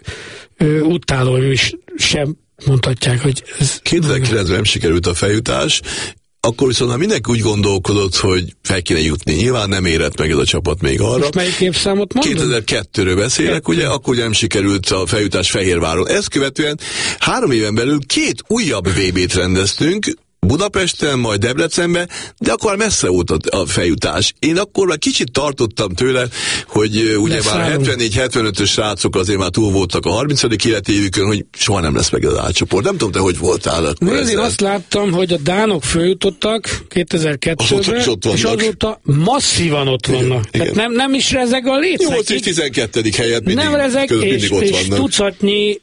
ö, utálóim is sem mondhatják, hogy ez... kétezer-kilencben nem sikerült a feljutás, akkor viszont ha mindenki úgy gondolkodott, hogy fel kéne jutni, nyilván nem érett meg ez a csapat még arra. Most melyik évszámot mondom? kétezer-kettőről beszélek, Kettő. ugye, akkor ugye nem sikerült a feljutás Fehérváron. Ezt követően három éven belül két újabb vé bét rendeztünk, Budapesten, majd Debrecenben, de akkor már messze volt a feljutás. Én akkor már kicsit tartottam tőle, hogy uh, ugye már hetvennégy hetvenötös srácok azért már túl voltak a harmincadik életévükön, hogy soha nem lesz meg az átcsoport. Nem tudom, te hogy voltál akkor ezzel. Én azt láttam, hogy a dánok följutottak kétezer-kettőben, és azóta masszívan ott vannak. Igen, Tehát nem, nem is rezeg a létszeg. nyolc és tizenkettedik helyett mindig, nem rezeg, és, mindig ott és vannak. tucatnyi,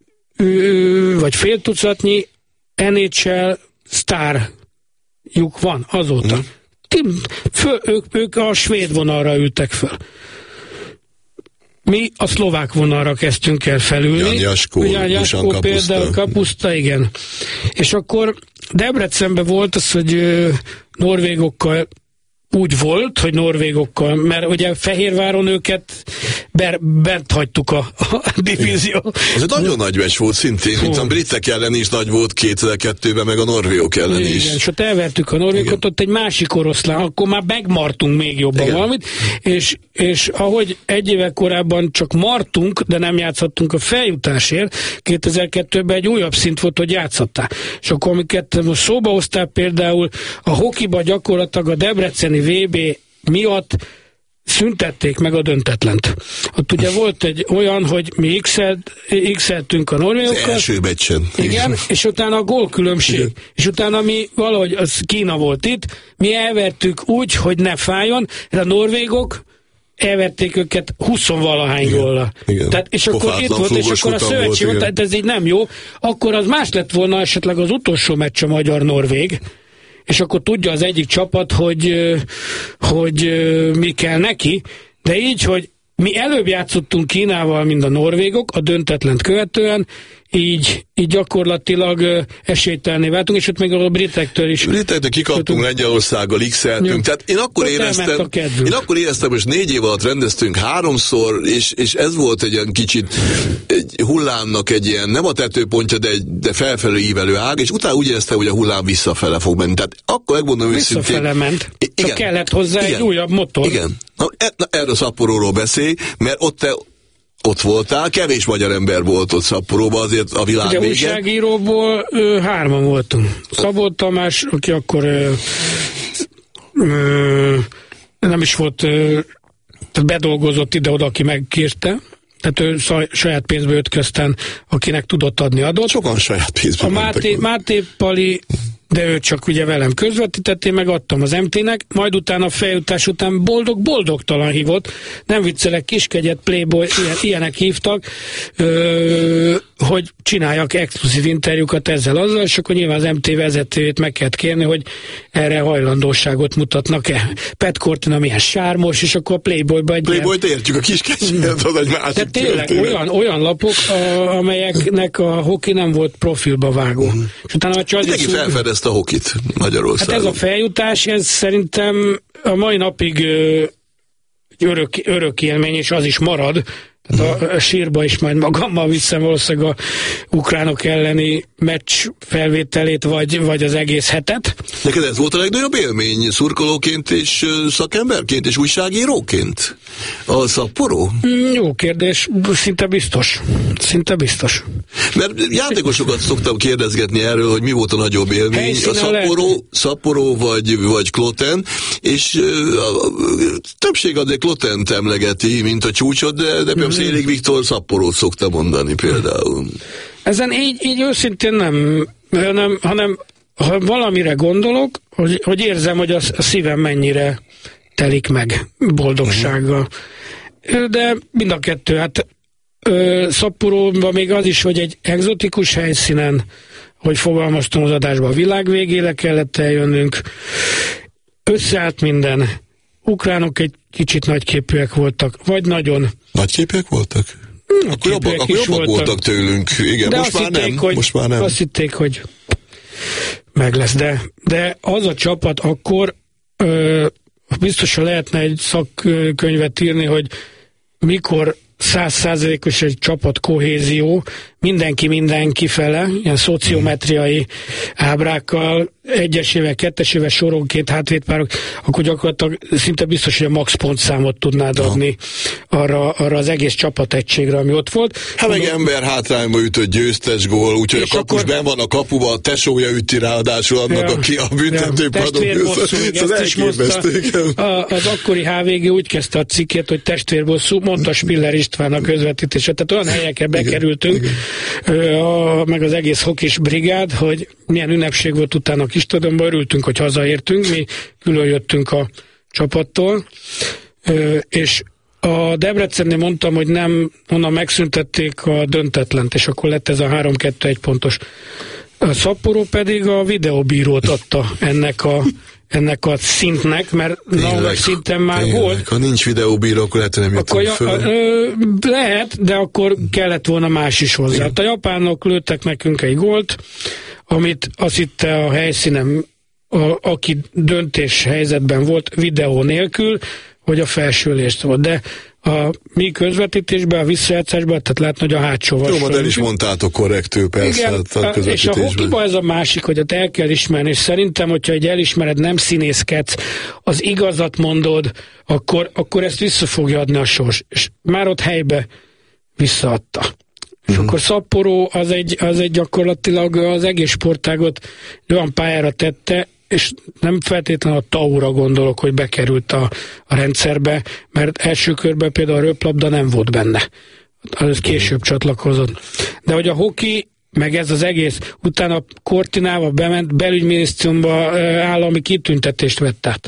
vagy fél tucatnyi en há el sztárjuk van azóta. Mm. Föl, ők, ők a svéd vonalra ültek föl. Mi a szlovák vonalra kezdtünk el felülni. Jan Jaskó, Jan Jaskó például, Kapuszta, igen. És akkor Debrecenben volt az, hogy ö, norvégokkal úgy volt, hogy norvégokkal, mert ugye Fehérváron őket ber, bent hagytuk a, a divízió. Ez egy nagyon nagy meccs volt szintén, mint a britek ellen is nagy volt kétezer-kettőben, meg a norvégok ellen igen, is. És ott elvertük a norvégot, ott egy másik oroszlán, akkor már megmartunk még jobban igen. valamit, és, és ahogy egy évvel korábban csak martunk, de nem játszhattunk a feljutásért, kétezer-kettőben egy újabb szint volt, hogy játszhattál. És akkor amiket most szóba hoztál, például a hokiba gyakorlatilag a debreceni vé bé miatt szüntették meg a döntetlent. Ott ugye volt egy olyan, hogy mi x-eltünk a norvégokkal. Az első meccsen. Igen, és utána a gólkülönbség. Igen. És utána mi valahogy, az Kína volt itt, mi elvertük úgy, hogy ne fájjon, de a norvégok elverték őket huszonvalahány góllal. Tehát, és akkor Pofátlan, itt volt, és akkor a szövetség volt, tehát ez így nem jó. Akkor az más lett volna esetleg az utolsó meccs a magyar-norvég, és akkor tudja az egyik csapat, hogy, hogy mi kell neki, de így, hogy mi előbb játszottunk Kínával, mint a norvégok, a döntetlent követően, így, így gyakorlatilag esélytelné váltunk, és ott még a britektől is. Britektől kikaptunk, Lengyelországgal, x-eltünk, tehát én akkor éreztem, én akkor éreztem, hogy négy év alatt rendeztünk háromszor, és, és ez volt egy olyan kicsit egy hullámnak egy ilyen, nem a tetőpontja, de, egy, de felfelé ívelő ág, és utána úgy éreztem, hogy a hullám visszafele fog menni. Tehát akkor megmondom őszintén. Visszafele ment. Igen. Kellett hozzá igen. egy újabb motor. Igen. Na, erről a szaporóról beszélj, mert ott te ott voltál, kevés magyar ember volt ott Szapporóban, azért a világ ugye vége. újságíróból ö, hárman voltunk. Szabó Tamás, aki akkor ö, ö, nem is volt, ö, tehát bedolgozott ide-oda, aki megkérte, tehát ő saját pénzből jött ki, aztán akinek tudott adni, adott. Sokan saját pénzből. A Máté, Máté Pali, de ő csak ugye velem közvetített, én megadtam az em té-nek, majd utána a feljutás után boldog-boldogtalan hívott, nem viccelek, Kiskegyet, Playboy, ilyen, ilyenek hívtak, ö, hogy csináljak exkluzív interjúkat ezzel azzal, és akkor nyilván az em té vezetőjét meg kellett kérni, hogy erre hajlandóságot mutatnak-e. Pat Cortina milyen sármos, és akkor a Playboyba egy Playboyt ilyen... értjük, a Kiskegyet, az egy másik. De tényleg olyan, olyan lapok, a, amelyeknek a hoki nem volt profilba vágó. Mm. És utána a Mindenki felfedezte a hokit Magyarországon. Hát ez a feljutás, ez szerintem a mai napig ö, örök, örök élmény, és az is marad. Tehát a, a sírba is majd magammal viszem valószínűleg a ukránok elleni meccs felvételét, vagy, vagy az egész hetet. Neked ez volt a legnagyobb élmény szurkolóként és szakemberként és újságíróként? A Szapporó? Mm, jó kérdés, szinte biztos. Szinte biztos. Mert játékosokat szoktam kérdezgetni erről, hogy mi volt a nagyobb élmény, helyszínen a Szapporó, Szapporó vagy, vagy Kloten, és a, a többség azért Klotent emlegeti, mint a csúcsot, de, de például Szélig Viktor Szapporót szokta mondani például. Ezen így, így őszintén nem, hanem, hanem ha valamire gondolok, hogy, hogy érzem, hogy a, a szívem mennyire telik meg boldogsággal. Uh-huh. De mind a kettő, hát Szapporóban még az is, hogy egy egzotikus helyszínen, hogy fogalmaztam az adásban, a világ végére kellett eljönnünk, összeállt minden, ukránok egy kicsit nagyképűek voltak, vagy nagyon... Nagyképűek voltak? Hmm, akkor jobbak, akkor jobbak voltak. voltak tőlünk. Igen, de most már, hitték, nem, hogy, most már nem. Azt hitték, hogy meg lesz, de, de az a csapat akkor ö, biztosan lehetne egy szakkönyvet írni, hogy mikor száz százalékos egy csapat kohézió, mindenki mindenki fele, ilyen szociometriai ábrákkal, egyesével, kettesével soronként hátvédpárok, akkor gyakorlatilag szinte biztos, hogy a max pontszámot tudnád adni arra, arra az egész csapategységre, ami ott volt. Hát meg ember hátrányba ütött győztes gól, úgyhogy a kapus akkor... benn van a kapuba, a tesója üti ráadásul annak, ja, aki a büntetőpadon ja, az akkori há vé gé úgy kezdte a cikkét, hogy testvérbosszú, mondta Spiller István a közvetítése. Tehát olyan helyekre bekerültünk, igen, A, meg az egész hokis brigád, hogy milyen ünnepség volt utána a Kistadonban, örültünk, hogy hazaértünk, mi külön jöttünk a csapattól, és a Debrecennél mondtam, hogy nem, onnan megszüntették a döntetlent, és akkor lett ez a három kettő egy pontos. A Szapporó pedig a videóbírót adta ennek a ennek a szintnek, mert nagy szinten már tényleg volt. Ha nincs videóbíró, akkor lehet, hogy nem jutunk föl. Ö, lehet, de akkor kellett volna más is hozzá. Igen. A japánok lőttek nekünk egy gólt, amit azt hitte a helyszínen, a, aki döntés helyzetben volt videó nélkül, hogy a felsülést volt. De a mi közvetítésben, a visszajátszásban, tehát látni, hogy a hátsó vas. Jó, de el is mondtátok korrektül, persze. Igen, a és a hokiban ez a másik, hogy ott el kell ismerni, és szerintem, hogyha egy elismered, nem színészkedsz, az igazat mondod, akkor, akkor ezt vissza fogja adni a sors. És már ott helybe visszaadta. Uh-huh. És akkor Szapporó az egy, az egy gyakorlatilag az egész sportágot olyan pályára tette, és nem feltétlenül a Taura gondolok, hogy bekerült a, a rendszerbe, mert első körben például a röplabda nem volt benne. Az később csatlakozott. De hogy a hoki, meg ez az egész, utána Cortinával bement, belügyminisztériumba állami kitüntetést vett át.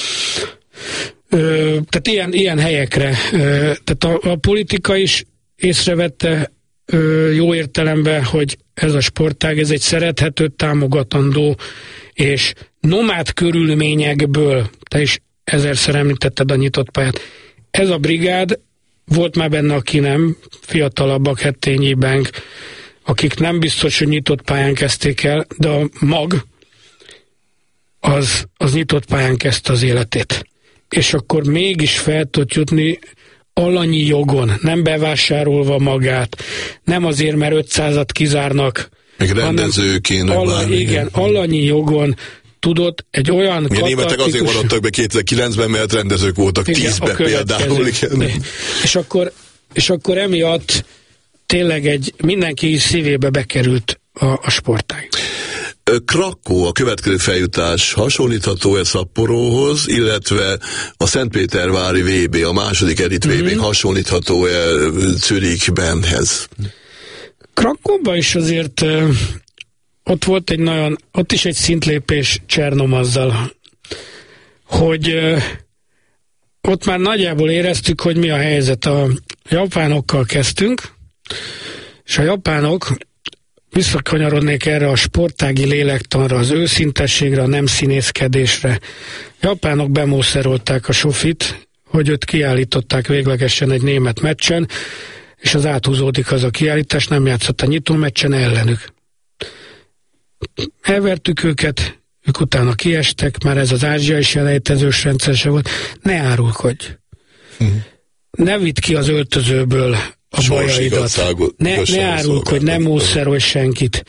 Tehát ilyen, ilyen helyekre. Tehát a, a politika is észrevette jó értelemben, hogy ez a sportág, ez egy szerethető, támogatandó, és nomád körülményekből, te is ezerszer említetted a nyitott pályát, ez a brigád, volt már benne, aki nem, fiatalabbak, Hettényi Benk, akik nem biztos, hogy nyitott pályán kezdték el, de a mag az, az nyitott pályán kezdte az életét. És akkor mégis fel tud jutni alanyi jogon, nem bevásárolva magát, nem azért, mert ötszázat kizárnak, meg rendezőként, meg alla, igen, igen, alanyi jogon tudott egy olyan katartikus... Igen, németek azért maradtak be kétezer-kilencben, mert rendezők voltak, tízben például. Igen. És akkor és akkor emiatt tényleg egy mindenki szívébe bekerült a, a sportág. Krakkó, a következő feljutás hasonlítható-e Szapporóhoz, illetve a Szentpétervári vé bé, a második elit vé bé mm-hmm. hasonlítható-e Zürichbenhez? Krakkóban is azért uh, ott volt egy nagyon, ott is egy szintlépés Csernom azzal, hogy uh, ott már nagyjából éreztük, hogy mi a helyzet. A japánokkal kezdtünk, és a japánok, visszakanyarodnék erre a sportági lélektanra, az őszintességre, a nem színészkedésre. A japánok bemószerolták a Sofit, hogy őt kiállították véglegesen egy német meccsen, és az áthúzódik az a kiállítás, nem játszott a nyitó meccsen ellenük. Elvertük őket, ők utána kiestek, már ez az ázsiai selejtezős rendszer se volt. Ne árulkodj! Uh-huh. Ne vidd ki az öltözőből a bajaidat. Ne, ne árulkodj, ne mószerolj senkit.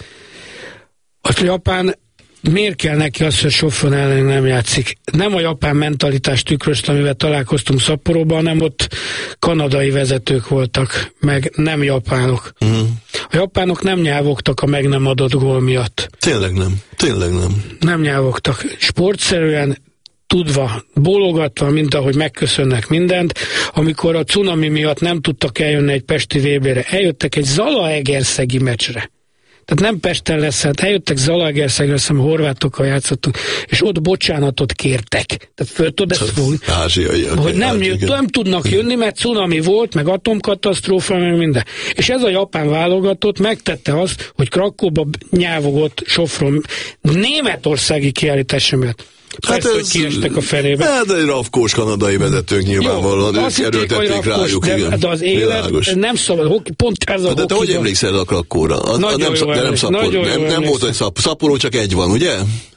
A japán, miért kell neki az, hogy Sofron ellen nem játszik? Nem a japán mentalitást tükrözte, amivel találkoztunk Szapporóban, hanem ott kanadai vezetők voltak, meg nem japánok. Uh-huh. A japánok nem nyávogtak a meg nem adott gól miatt. Tényleg nem, tényleg nem. Nem nyávogtak. Sportszerűen tudva, bólogatva, mint ahogy megköszönnek mindent, amikor a cunami miatt nem tudtak eljönni egy pesti vé bére, eljöttek egy Zalaegerszegi meccsre. Tehát nem Pesten lesz, hát eljöttek Zalaegerszegre, azt hiszem horvátokkal játszottunk, és ott bocsánatot kértek. Tehát föl tudod ezt fogni, hogy nem, jött, nem tudnak jönni, mert cunami volt, meg atomkatasztrófa, meg minden. És ez a japán válogatott megtette azt, hogy Krakkóba nyávogott Sofron németországi kiállítása miatt. Persze, hát hogy kiestek a felébe. Hát egy rafkós kanadai vezetők nyilvánvalóan, ők erőltették rájuk. De, igen, de az élet világos. Nem szabad, pont ez a de, de te hogy emlékszel a Krakkóra? A, a nem, szap, de nem, szapor, nem, nem volt, hogy szap, Szapporón csak egy van, ugye?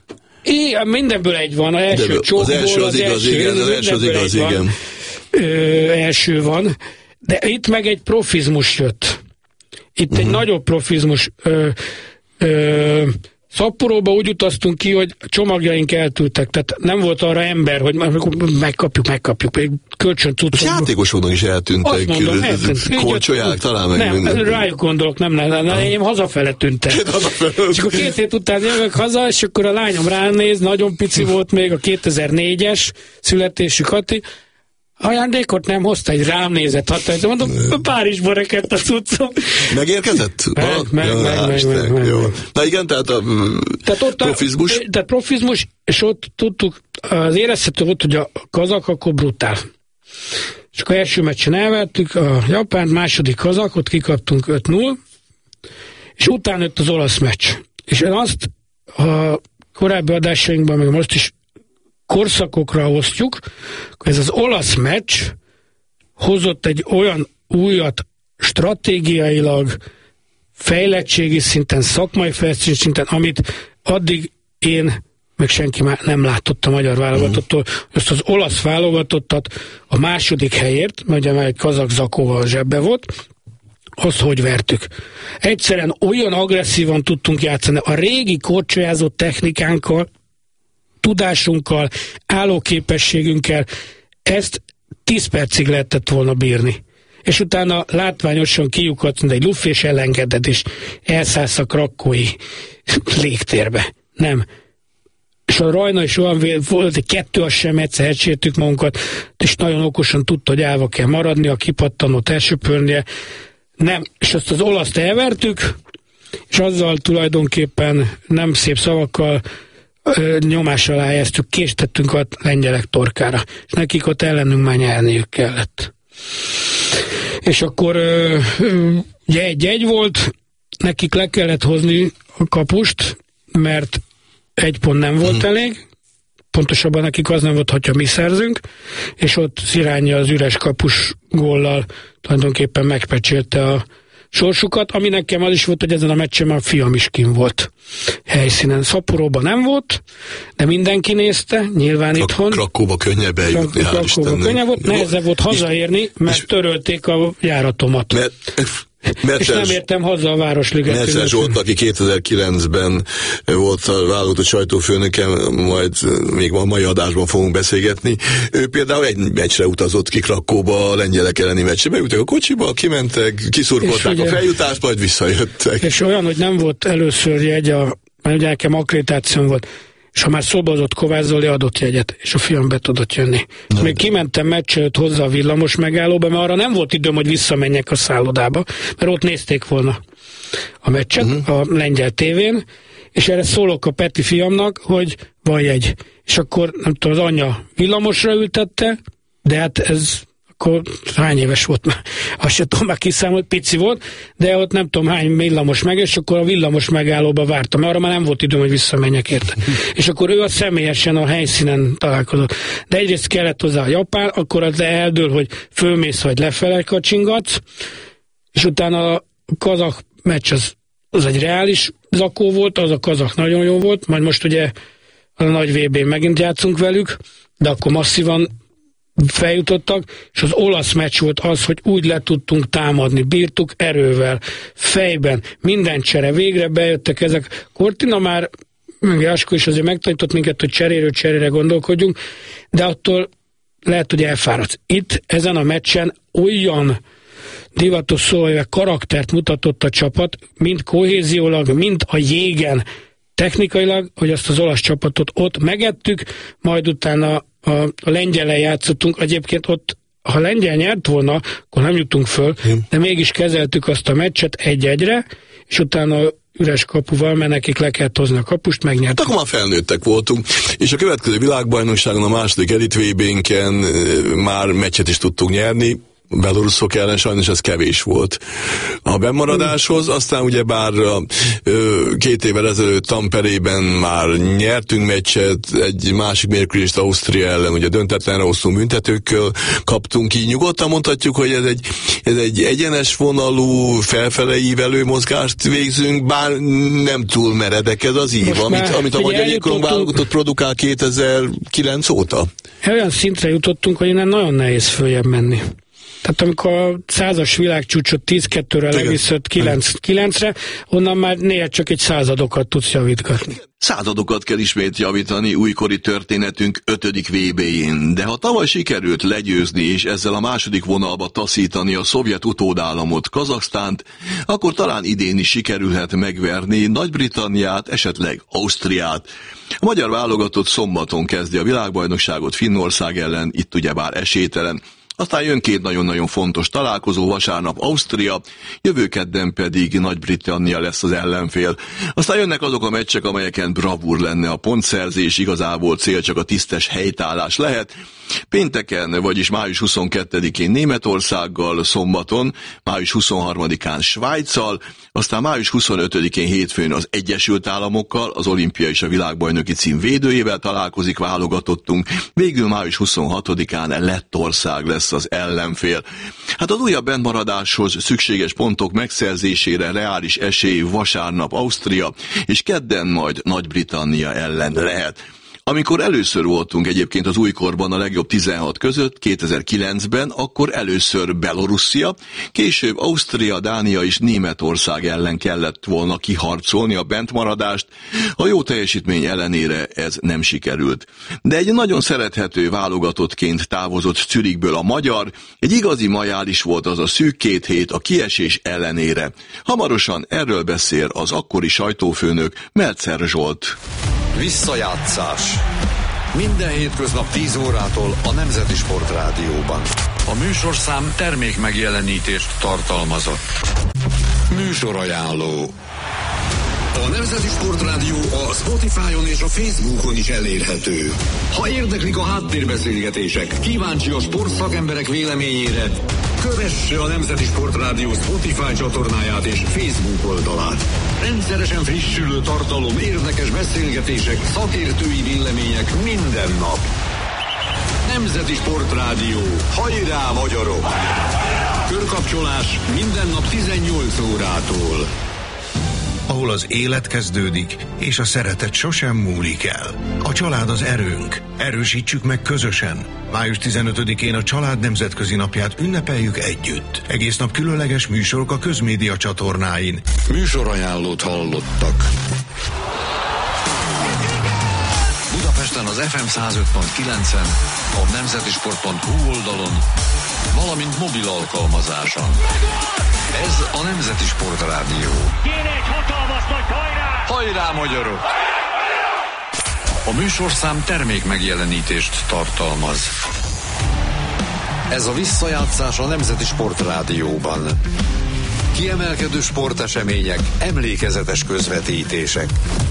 É, mindenből egy van. Az első csókból, az első az, az igaz, első, igen. Az első az igaz, igen. Ö, első van. De itt meg egy profizmus jött. Itt uh-huh. egy nagyobb profizmus. Ö, ö, Szapporóba úgy utaztunk ki, hogy csomagjaink eltűltek, tehát nem volt arra ember, hogy megkapjuk, megkapjuk, kölcsön cuccokból. A játékosoknak is eltűntek, korcsolyák talán meg. Nem, minden. Rájuk gondolok, nem, nem, nem, én hazafele tűntem. És akkor két hét után jövök haza, és akkor a lányom ránéz, nagyon pici volt még, a kétezer-négyes születésű Kati, ajándékot nem hozta, egy rám nézett, hatta, mondom, Párizsba rekedt a cuccom. Megérkezett? Meg, meg, ja, meg, meg, meg, meg, jó. meg. Na igen, tehát a tehát ott profizmus. A, tehát profizmus, és ott tudtuk, az érezhető volt, hogy a kazak akkor brutál. És akkor első meccsen elvettük a Japánt, második kazakot, kikaptunk öt null, és utána jött az olasz meccs. És én azt a korábbi adásainkban, meg most is korszakokra osztjuk, ez az olasz meccs hozott egy olyan újat stratégiailag, fejlettségi szinten, szakmai fejlettségi szinten, amit addig én, meg senki már nem látott a magyar válogatottól, ezt az olasz válogatottat a második helyért, mert ugye már egy kazak zakóval a zsebbe volt, azt hogy vertük. Egyszerűen olyan agresszívan tudtunk játszani, a régi korcsolyázó technikánkkal, tudásunkkal, állóképességünkkel ezt tíz percig lehetett volna bírni. És utána látványosan kiukat, mint egy luff, és elengeded, és elszállsz a krakkói légtérbe. Nem. És a Rajna is olyan volt, egy kettő, az sem egyszer elcsértük magunkat, és nagyon okosan tudta, hogy állva kell maradni, a kipattanót elsöpörnie. Nem. És azt az olaszt elvertük, és azzal tulajdonképpen nem szép szavakkal nyomás alá helyeztük, késtettünk a lengyelek torkára, és nekik ott ellenünk már nyerniük kellett. És akkor ugye egy-egy volt, nekik le kellett hozni a kapust, mert egy pont nem volt hmm. elég, pontosabban nekik az nem volt, hogyha mi szerzünk, és ott Szirányi az üres kapus góllal tulajdonképpen megpecsélte a sorsukat, ami nekem az is volt, hogy ezen a meccsen a fiam is kim volt helyszínen. Szapporóban nem volt, de mindenki nézte, nyilván Krak- itthon. Krakkóba könnyebb eljutni, hál' Istennek. Könnyebb volt, nehezebb volt hazaérni, mert törölték a járatomat. Mert Meccses, és nem értem haza a Városligetről. Meccses Zsolt, aki kétezer-kilencben volt a válogatott sajtófőnöke, majd még a mai adásban fogunk beszélgetni. Ő például egy meccsre utazott ki Krakóba, a lengyelek elleni meccsre. Beültek a kocsiba, kimentek, kiszurkolták a feljutást, majd visszajöttek. És olyan, hogy nem volt először jegy, a, mert ugye nekem akkreditációm volt, és ha már szobozott Kovács Zoli, adott jegyet, és a fiam be tudott jönni. Na, még kimentem meccs előtt hozzá a villamos megállóba, mert arra nem volt időm, hogy visszamenjek a szállodába, mert ott nézték volna a meccset uh-huh. a lengyel tévén, és erre szólok a Peti fiamnak, hogy van jegy. És akkor, nem tudom, az anyja villamosra ültette, de hát ez akkor hány éves volt már? Azt sem tudom már kiszámolni, pici volt, de ott nem tudom hány villamos meg, és akkor a villamos megállóba vártam, mert arra már nem volt időm, hogy visszamenjek érte. És akkor ő a személyesen a helyszínen találkozott. De egyrészt kellett hozzá a japán, akkor az eldől, hogy fölmész, vagy lefele kacsingatsz, és utána a kazak meccs az, az egy reális zakó volt, az a kazak nagyon jó volt, majd most ugye a nagy vé bén megint játszunk velük, de akkor masszívan feljutottak, és az olasz meccs volt az, hogy úgy le tudtunk támadni, bírtuk erővel, fejben, minden csere, végre bejöttek ezek. Cortina már, meg Jászkó is azért megtanított minket, hogy cseréről cserére gondolkodjunk, de attól lehet, hogy elfáradsz. Itt, ezen a meccsen olyan divatos szóval karaktert mutatott a csapat, mind kohéziólag, mind a jégen technikailag, hogy azt az olasz csapatot ott megettük, majd utána a, a lengyellel játszottunk, egyébként ott, ha lengyel nyert volna, akkor nem jutunk föl, Igen. de mégis kezeltük azt a meccset egy-egyre, és utána üres kapuval, mert nekik le kellett hozni a kapust, megnyertük. Akkor már felnőttek voltunk, és a következő világbajnokságon, a második elit vé bénken már meccset is tudtunk nyerni, beloruszok ellen sajnos ez kevés volt a bennmaradáshoz, aztán ugye bár két évvel ezelőtt Tamperében már nyertünk meccset, egy másik mérkőzést Ausztria ellen, ugye döntetlenre hoztunk büntetőkkel, kaptunk ki. Nyugodtan mondhatjuk, hogy ez egy, ez egy egyenes vonalú, felfele ívelő mozgást végzünk, bár nem túl meredek ez az ív, amit, amit a magyar jégkorong válogatott produkál kétezer-kilenc óta. Olyan szintre jutottunk, hogy innen nagyon nehéz följebb menni. Tehát amikor a százas világcsúcsot tíz kettőre leviszett kilencre, onnan már néha csak egy századokat tudsz javítgatni. Századokat kell ismét javítani újkori történetünk ötödik vé béjén, de ha tavaly sikerült legyőzni és ezzel a második vonalba taszítani a szovjet utódállamot, Kazaksztánt, akkor talán idén is sikerülhet megverni Nagy-Britanniát, esetleg Ausztriát. A magyar válogatott szombaton kezdi a világbajnokságot Finnország ellen, itt ugyebár esélytelen. Aztán jön két nagyon-nagyon fontos találkozó, vasárnap Ausztria, jövő kedden pedig Nagy-Britannia lesz az ellenfél. Aztán jönnek azok a meccsek, amelyeken bravúr lenne a pontszerzés, igazából cél csak a tisztes helytállás lehet. Pénteken, vagyis május huszonkettedikén Németországgal, szombaton, május huszonharmadikán Svájccal, aztán május huszonötödikén hétfőn az Egyesült Államokkal, az olimpia és a világbajnoki cím védőjével találkozik válogatottunk, végül május huszonhatodikán Lettország lesz az ellenfél. Hát az újabb bennmaradáshoz szükséges pontok megszerzésére reális esély vasárnap Ausztria, és kedden majd Nagy-Britannia ellen lehet. Amikor először voltunk egyébként az újkorban a legjobb tizenhat között, kétezer-kilencben, akkor először Belorusszia, később Ausztria, Dánia és Németország ellen kellett volna kiharcolni a bentmaradást, a jó teljesítmény ellenére ez nem sikerült. De egy nagyon szerethető válogatottként távozott Zürichből a magyar, egy igazi majális volt az a szűk két hét a kiesés ellenére. Hamarosan erről beszél az akkori sajtófőnök Meltzer Zsolt. Visszajátszás. Minden hétköznap tíz órától a Nemzeti Sport Rádióban. A műsorszám termék megjelenítést tartalmazott. Műsorajánló. A Nemzeti Sport Rádió a Spotify-on és a Facebookon is elérhető. Ha érdeklik a háttérbeszélgetések, kíváncsi a sportszakemberek véleményére, kövesse a Nemzeti Sport Rádió Spotify csatornáját és Facebook oldalát. Rendszeresen frissülő tartalom, érdekes beszélgetések, szakértői vélemények minden nap. Nemzeti Sport Rádió. Hajrá, magyarok! Körkapcsolás minden nap tizennyolc órától. ahol az élet kezdődik, és a szeretet sosem múlik el. A család az erőnk. Erősítsük meg közösen. május tizenötödikén a Család Nemzetközi Napját ünnepeljük együtt. Egész nap különleges műsorok a közmédia csatornáin. Műsorajánlót hallottak. Budapesten az ef em száz öt pont kilencen, a nemzetisport pont hu oldalon, valamint mobil alkalmazáson. Ez a Nemzeti Sport Rádió. Kéne egy hatalmas nagy hajrá! Hajrá, magyarok! A műsorszám termék megjelenítést tartalmaz. Ez a visszajátszás a Nemzeti Sport Rádióban. Kiemelkedő sportesemények, emlékezetes közvetítések.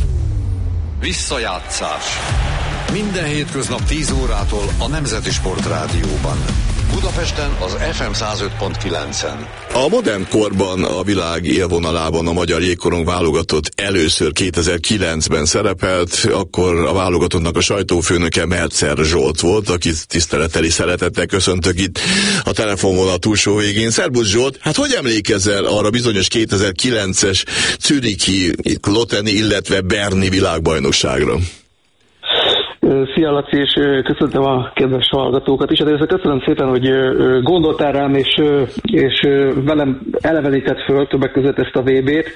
Visszajátszás. Minden hétköznap tíz órától a Nemzeti Sport Rádióban. Budapesten az ef em száz öt pont kilencen. A modern korban a világ élvonalában a magyar jégkorong válogatott először kétezer-kilencben szerepelt, akkor a válogatottnak a sajtófőnöke Meltzer Zsolt volt, akit tiszteleteli szeretettel köszöntök itt a telefonvonal túlsó végén. Szerbusz Zsolt, hát hogy emlékezel arra bizonyos kétezer-kilences Zürichi, Loteni, illetve Berni világbajnokságra? Szia Laci, és köszöntöm a kedves hallgatókat is. Hát köszönöm szépen, hogy gondoltál rám, és, és velem elevenített föl többek között ezt a vé bét.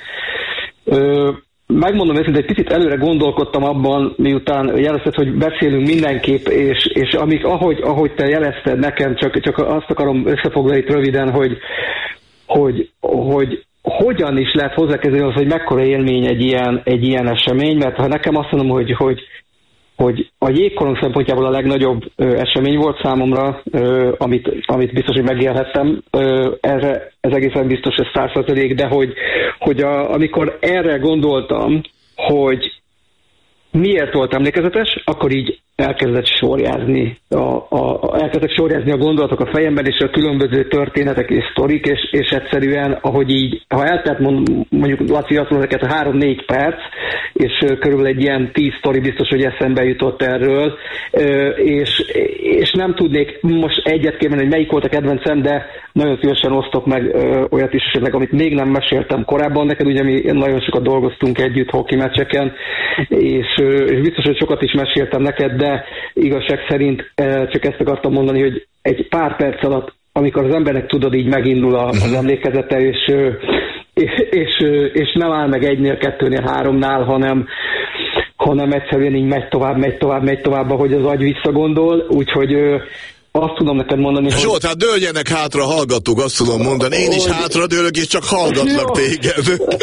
Megmondom őszintén, egy picit előre gondolkodtam abban, miután jelezted, hogy beszélünk mindenképp, és, és amik, ahogy, ahogy te jelezted nekem, csak, csak azt akarom összefoglalni itt röviden, hogy, hogy, hogy hogyan is lehet hozzákezdeni az, hogy mekkora élmény egy ilyen, egy ilyen esemény, mert ha nekem azt mondom, hogy, hogy hogy a jégkorong szempontjából a legnagyobb ö, esemény volt számomra, ö, amit, amit biztos, hogy megélhettem. Ö, erre, ez egészen biztos, ez száz százalék, de hogy, hogy a, amikor erre gondoltam, hogy miért volt emlékezetes, akkor így elkezdett sorjázni a, a, a, elkezdett sorjázni a gondolatok a fejemben, és a különböző történetek és sztorik, és, és egyszerűen, ahogy így, ha eltelt mondjuk Laci azt mondja, ezeket a három-négy perc, és körülbelül egy ilyen tíz sztori biztos, hogy eszembe jutott erről, és, és nem tudnék most egyet kiemelni, hogy melyik volt a kedvencem, de nagyon szívesen osztok meg olyat is esetleg, amit még nem meséltem korábban neked, ugye mi nagyon sokat dolgoztunk együtt hoki meccseken, és, és biztos, hogy sokat is meséltem neked, de igazság szerint csak ezt akartam mondani, hogy egy pár perc alatt, amikor az embernek tudod, így megindul az emlékezete, és, és, és, és nem áll meg egynél, kettőnél, háromnál, hanem, hanem egyszerűen így megy tovább, megy tovább, megy tovább, ahogy az agy visszagondol, úgyhogy azt tudom neked mondani, hogy... Zsolt, hát dőljenek hátra, hallgatók, azt tudom mondani. Én is hátra dőlök, és csak hallgatlak téged.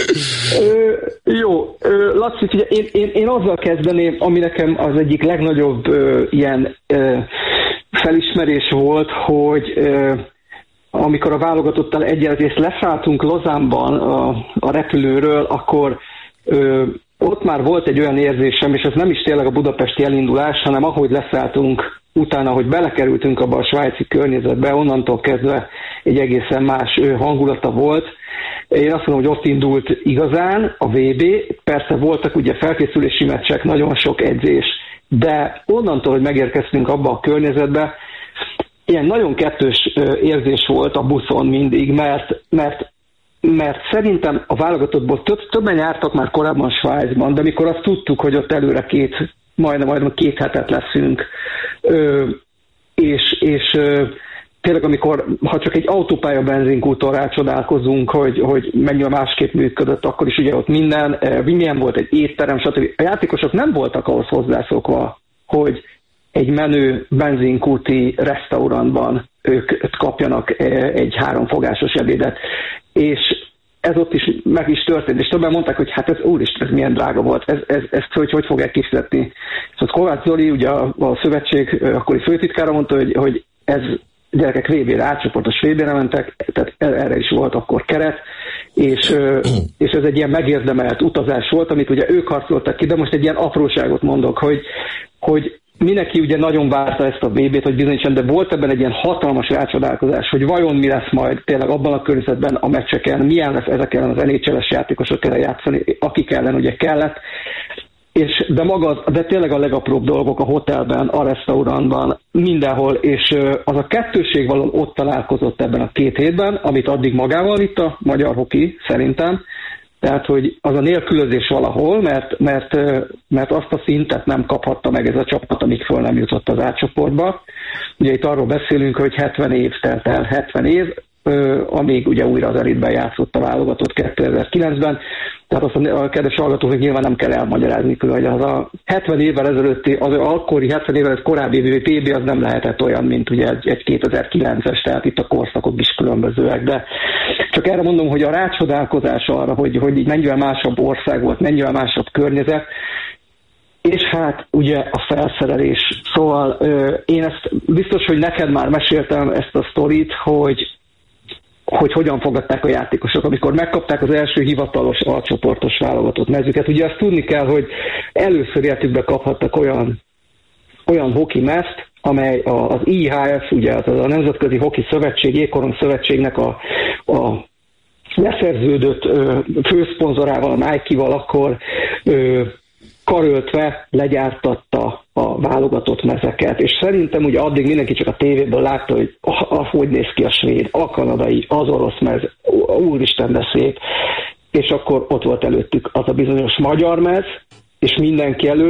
Ö, jó, ö, Laci, ugye én, én, én azzal kezdeném, ami nekem az egyik legnagyobb ö, ilyen ö, felismerés volt, hogy ö, amikor a válogatottal egyenletést leszálltunk Lozánban a, a repülőről, akkor ö, ott már volt egy olyan érzésem, és ez nem is tényleg a budapesti elindulás, hanem ahogy leszálltunk, utána, hogy belekerültünk abba a svájci környezetbe, onnantól kezdve egy egészen más hangulata volt. Én azt mondom, hogy ott indult igazán a vé bé, persze voltak ugye felkészülési meccsek, nagyon sok edzés, de onnantól, hogy megérkeztünk abba a környezetbe, ilyen nagyon kettős érzés volt a buszon mindig, mert, mert, mert szerintem a válogatottból több, többen jártak már korábban Svájcban, de mikor azt tudtuk, hogy ott előre két, majdnem, majdnem két hetet leszünk, Ö, és, és ö, tényleg amikor, ha csak egy autópálya benzinkúton rácsodálkozunk, hogy, hogy mennyire másképp működött, akkor is ugye ott minden, milyen volt egy étterem, stb. A játékosok nem voltak ahhoz hozzászokva, hogy egy menő benzinkúti restaurantban ők kapjanak egy háromfogásos ebédet. És ez ott is meg is történt, és többen mondták, hogy hát ez úristen, ez milyen drága volt, ez, ez, ezt hogy, hogy fogják kifizetni. Szóval Kovács Zoli, ugye a, a szövetség akkori főtitkára mondta, hogy, hogy ez gyerekek vé bére, átcsoportos vé bére mentek, tehát erre is volt akkor keret, és, és ez egy ilyen megérdemelt utazás volt, amit ugye ők harcoltak ki, de most egy ilyen apróságot mondok, hogy, hogy mindenki ugye nagyon várta ezt a vé bét, hogy bizonyosan, de volt ebben egy ilyen hatalmas rácsodálkozás, hogy vajon mi lesz majd tényleg abban a környezetben a meccseken, milyen lesz ezek ellen az en há el-es játékosok ellen játszani, akik ellen ugye kellett, és de maga, de tényleg a legapróbb dolgok a hotelben, a restaurantban, mindenhol, és az a kettősség való ott találkozott ebben a két hétben, amit addig magával vitt a magyar hoki, szerintem, Tehát, hogy az a nélkülözés valahol, mert, mert, mert azt a szintet nem kaphatta meg ez a csapat, amíg föl nem jutott az átcsoportba. Ugye itt arról beszélünk, hogy hetven év telt el, hetven év, amíg ugye újra az elitben játszott a válogatott kétezer-kilencben. Tehát azt a kedves hallgatóknak nyilván nem kell elmagyarázni külön, hogy az a hetven évvel ezelőtti, az akkori hetven évvel korábbi té bé az nem lehetett olyan, mint ugye egy, egy kétezer-kilences, tehát itt a korszakok is különbözőek, de csak erre mondom, hogy a rácsodálkozás arra, hogy, hogy így mennyivel másabb ország volt, mennyivel másabb környezet, és hát ugye a felszerelés. Szóval én ezt biztos, hogy neked már meséltem ezt a sztorit, hogy hogy hogyan fogadták a játékosok, amikor megkapták az első hivatalos alcsoportos válogatott mezüket. Ugye azt tudni kell, hogy először életükbe kaphattak olyan, olyan hoki mezt, amely az i há ef, ugye az a Nemzetközi Hoki Szövetség, Jégkorong Szövetségnek a, a leszerződött ö, főszponzorával, a Nike-val akkor ö, karöltve legyártatta a válogatott mezeket, és szerintem ugye addig mindenki csak a tévéből látta, hogy ah, hogy néz ki a svéd, a kanadai, az orosz mez, úristen de szép, és akkor ott volt előttük az a bizonyos magyar mez, és mindenki előtt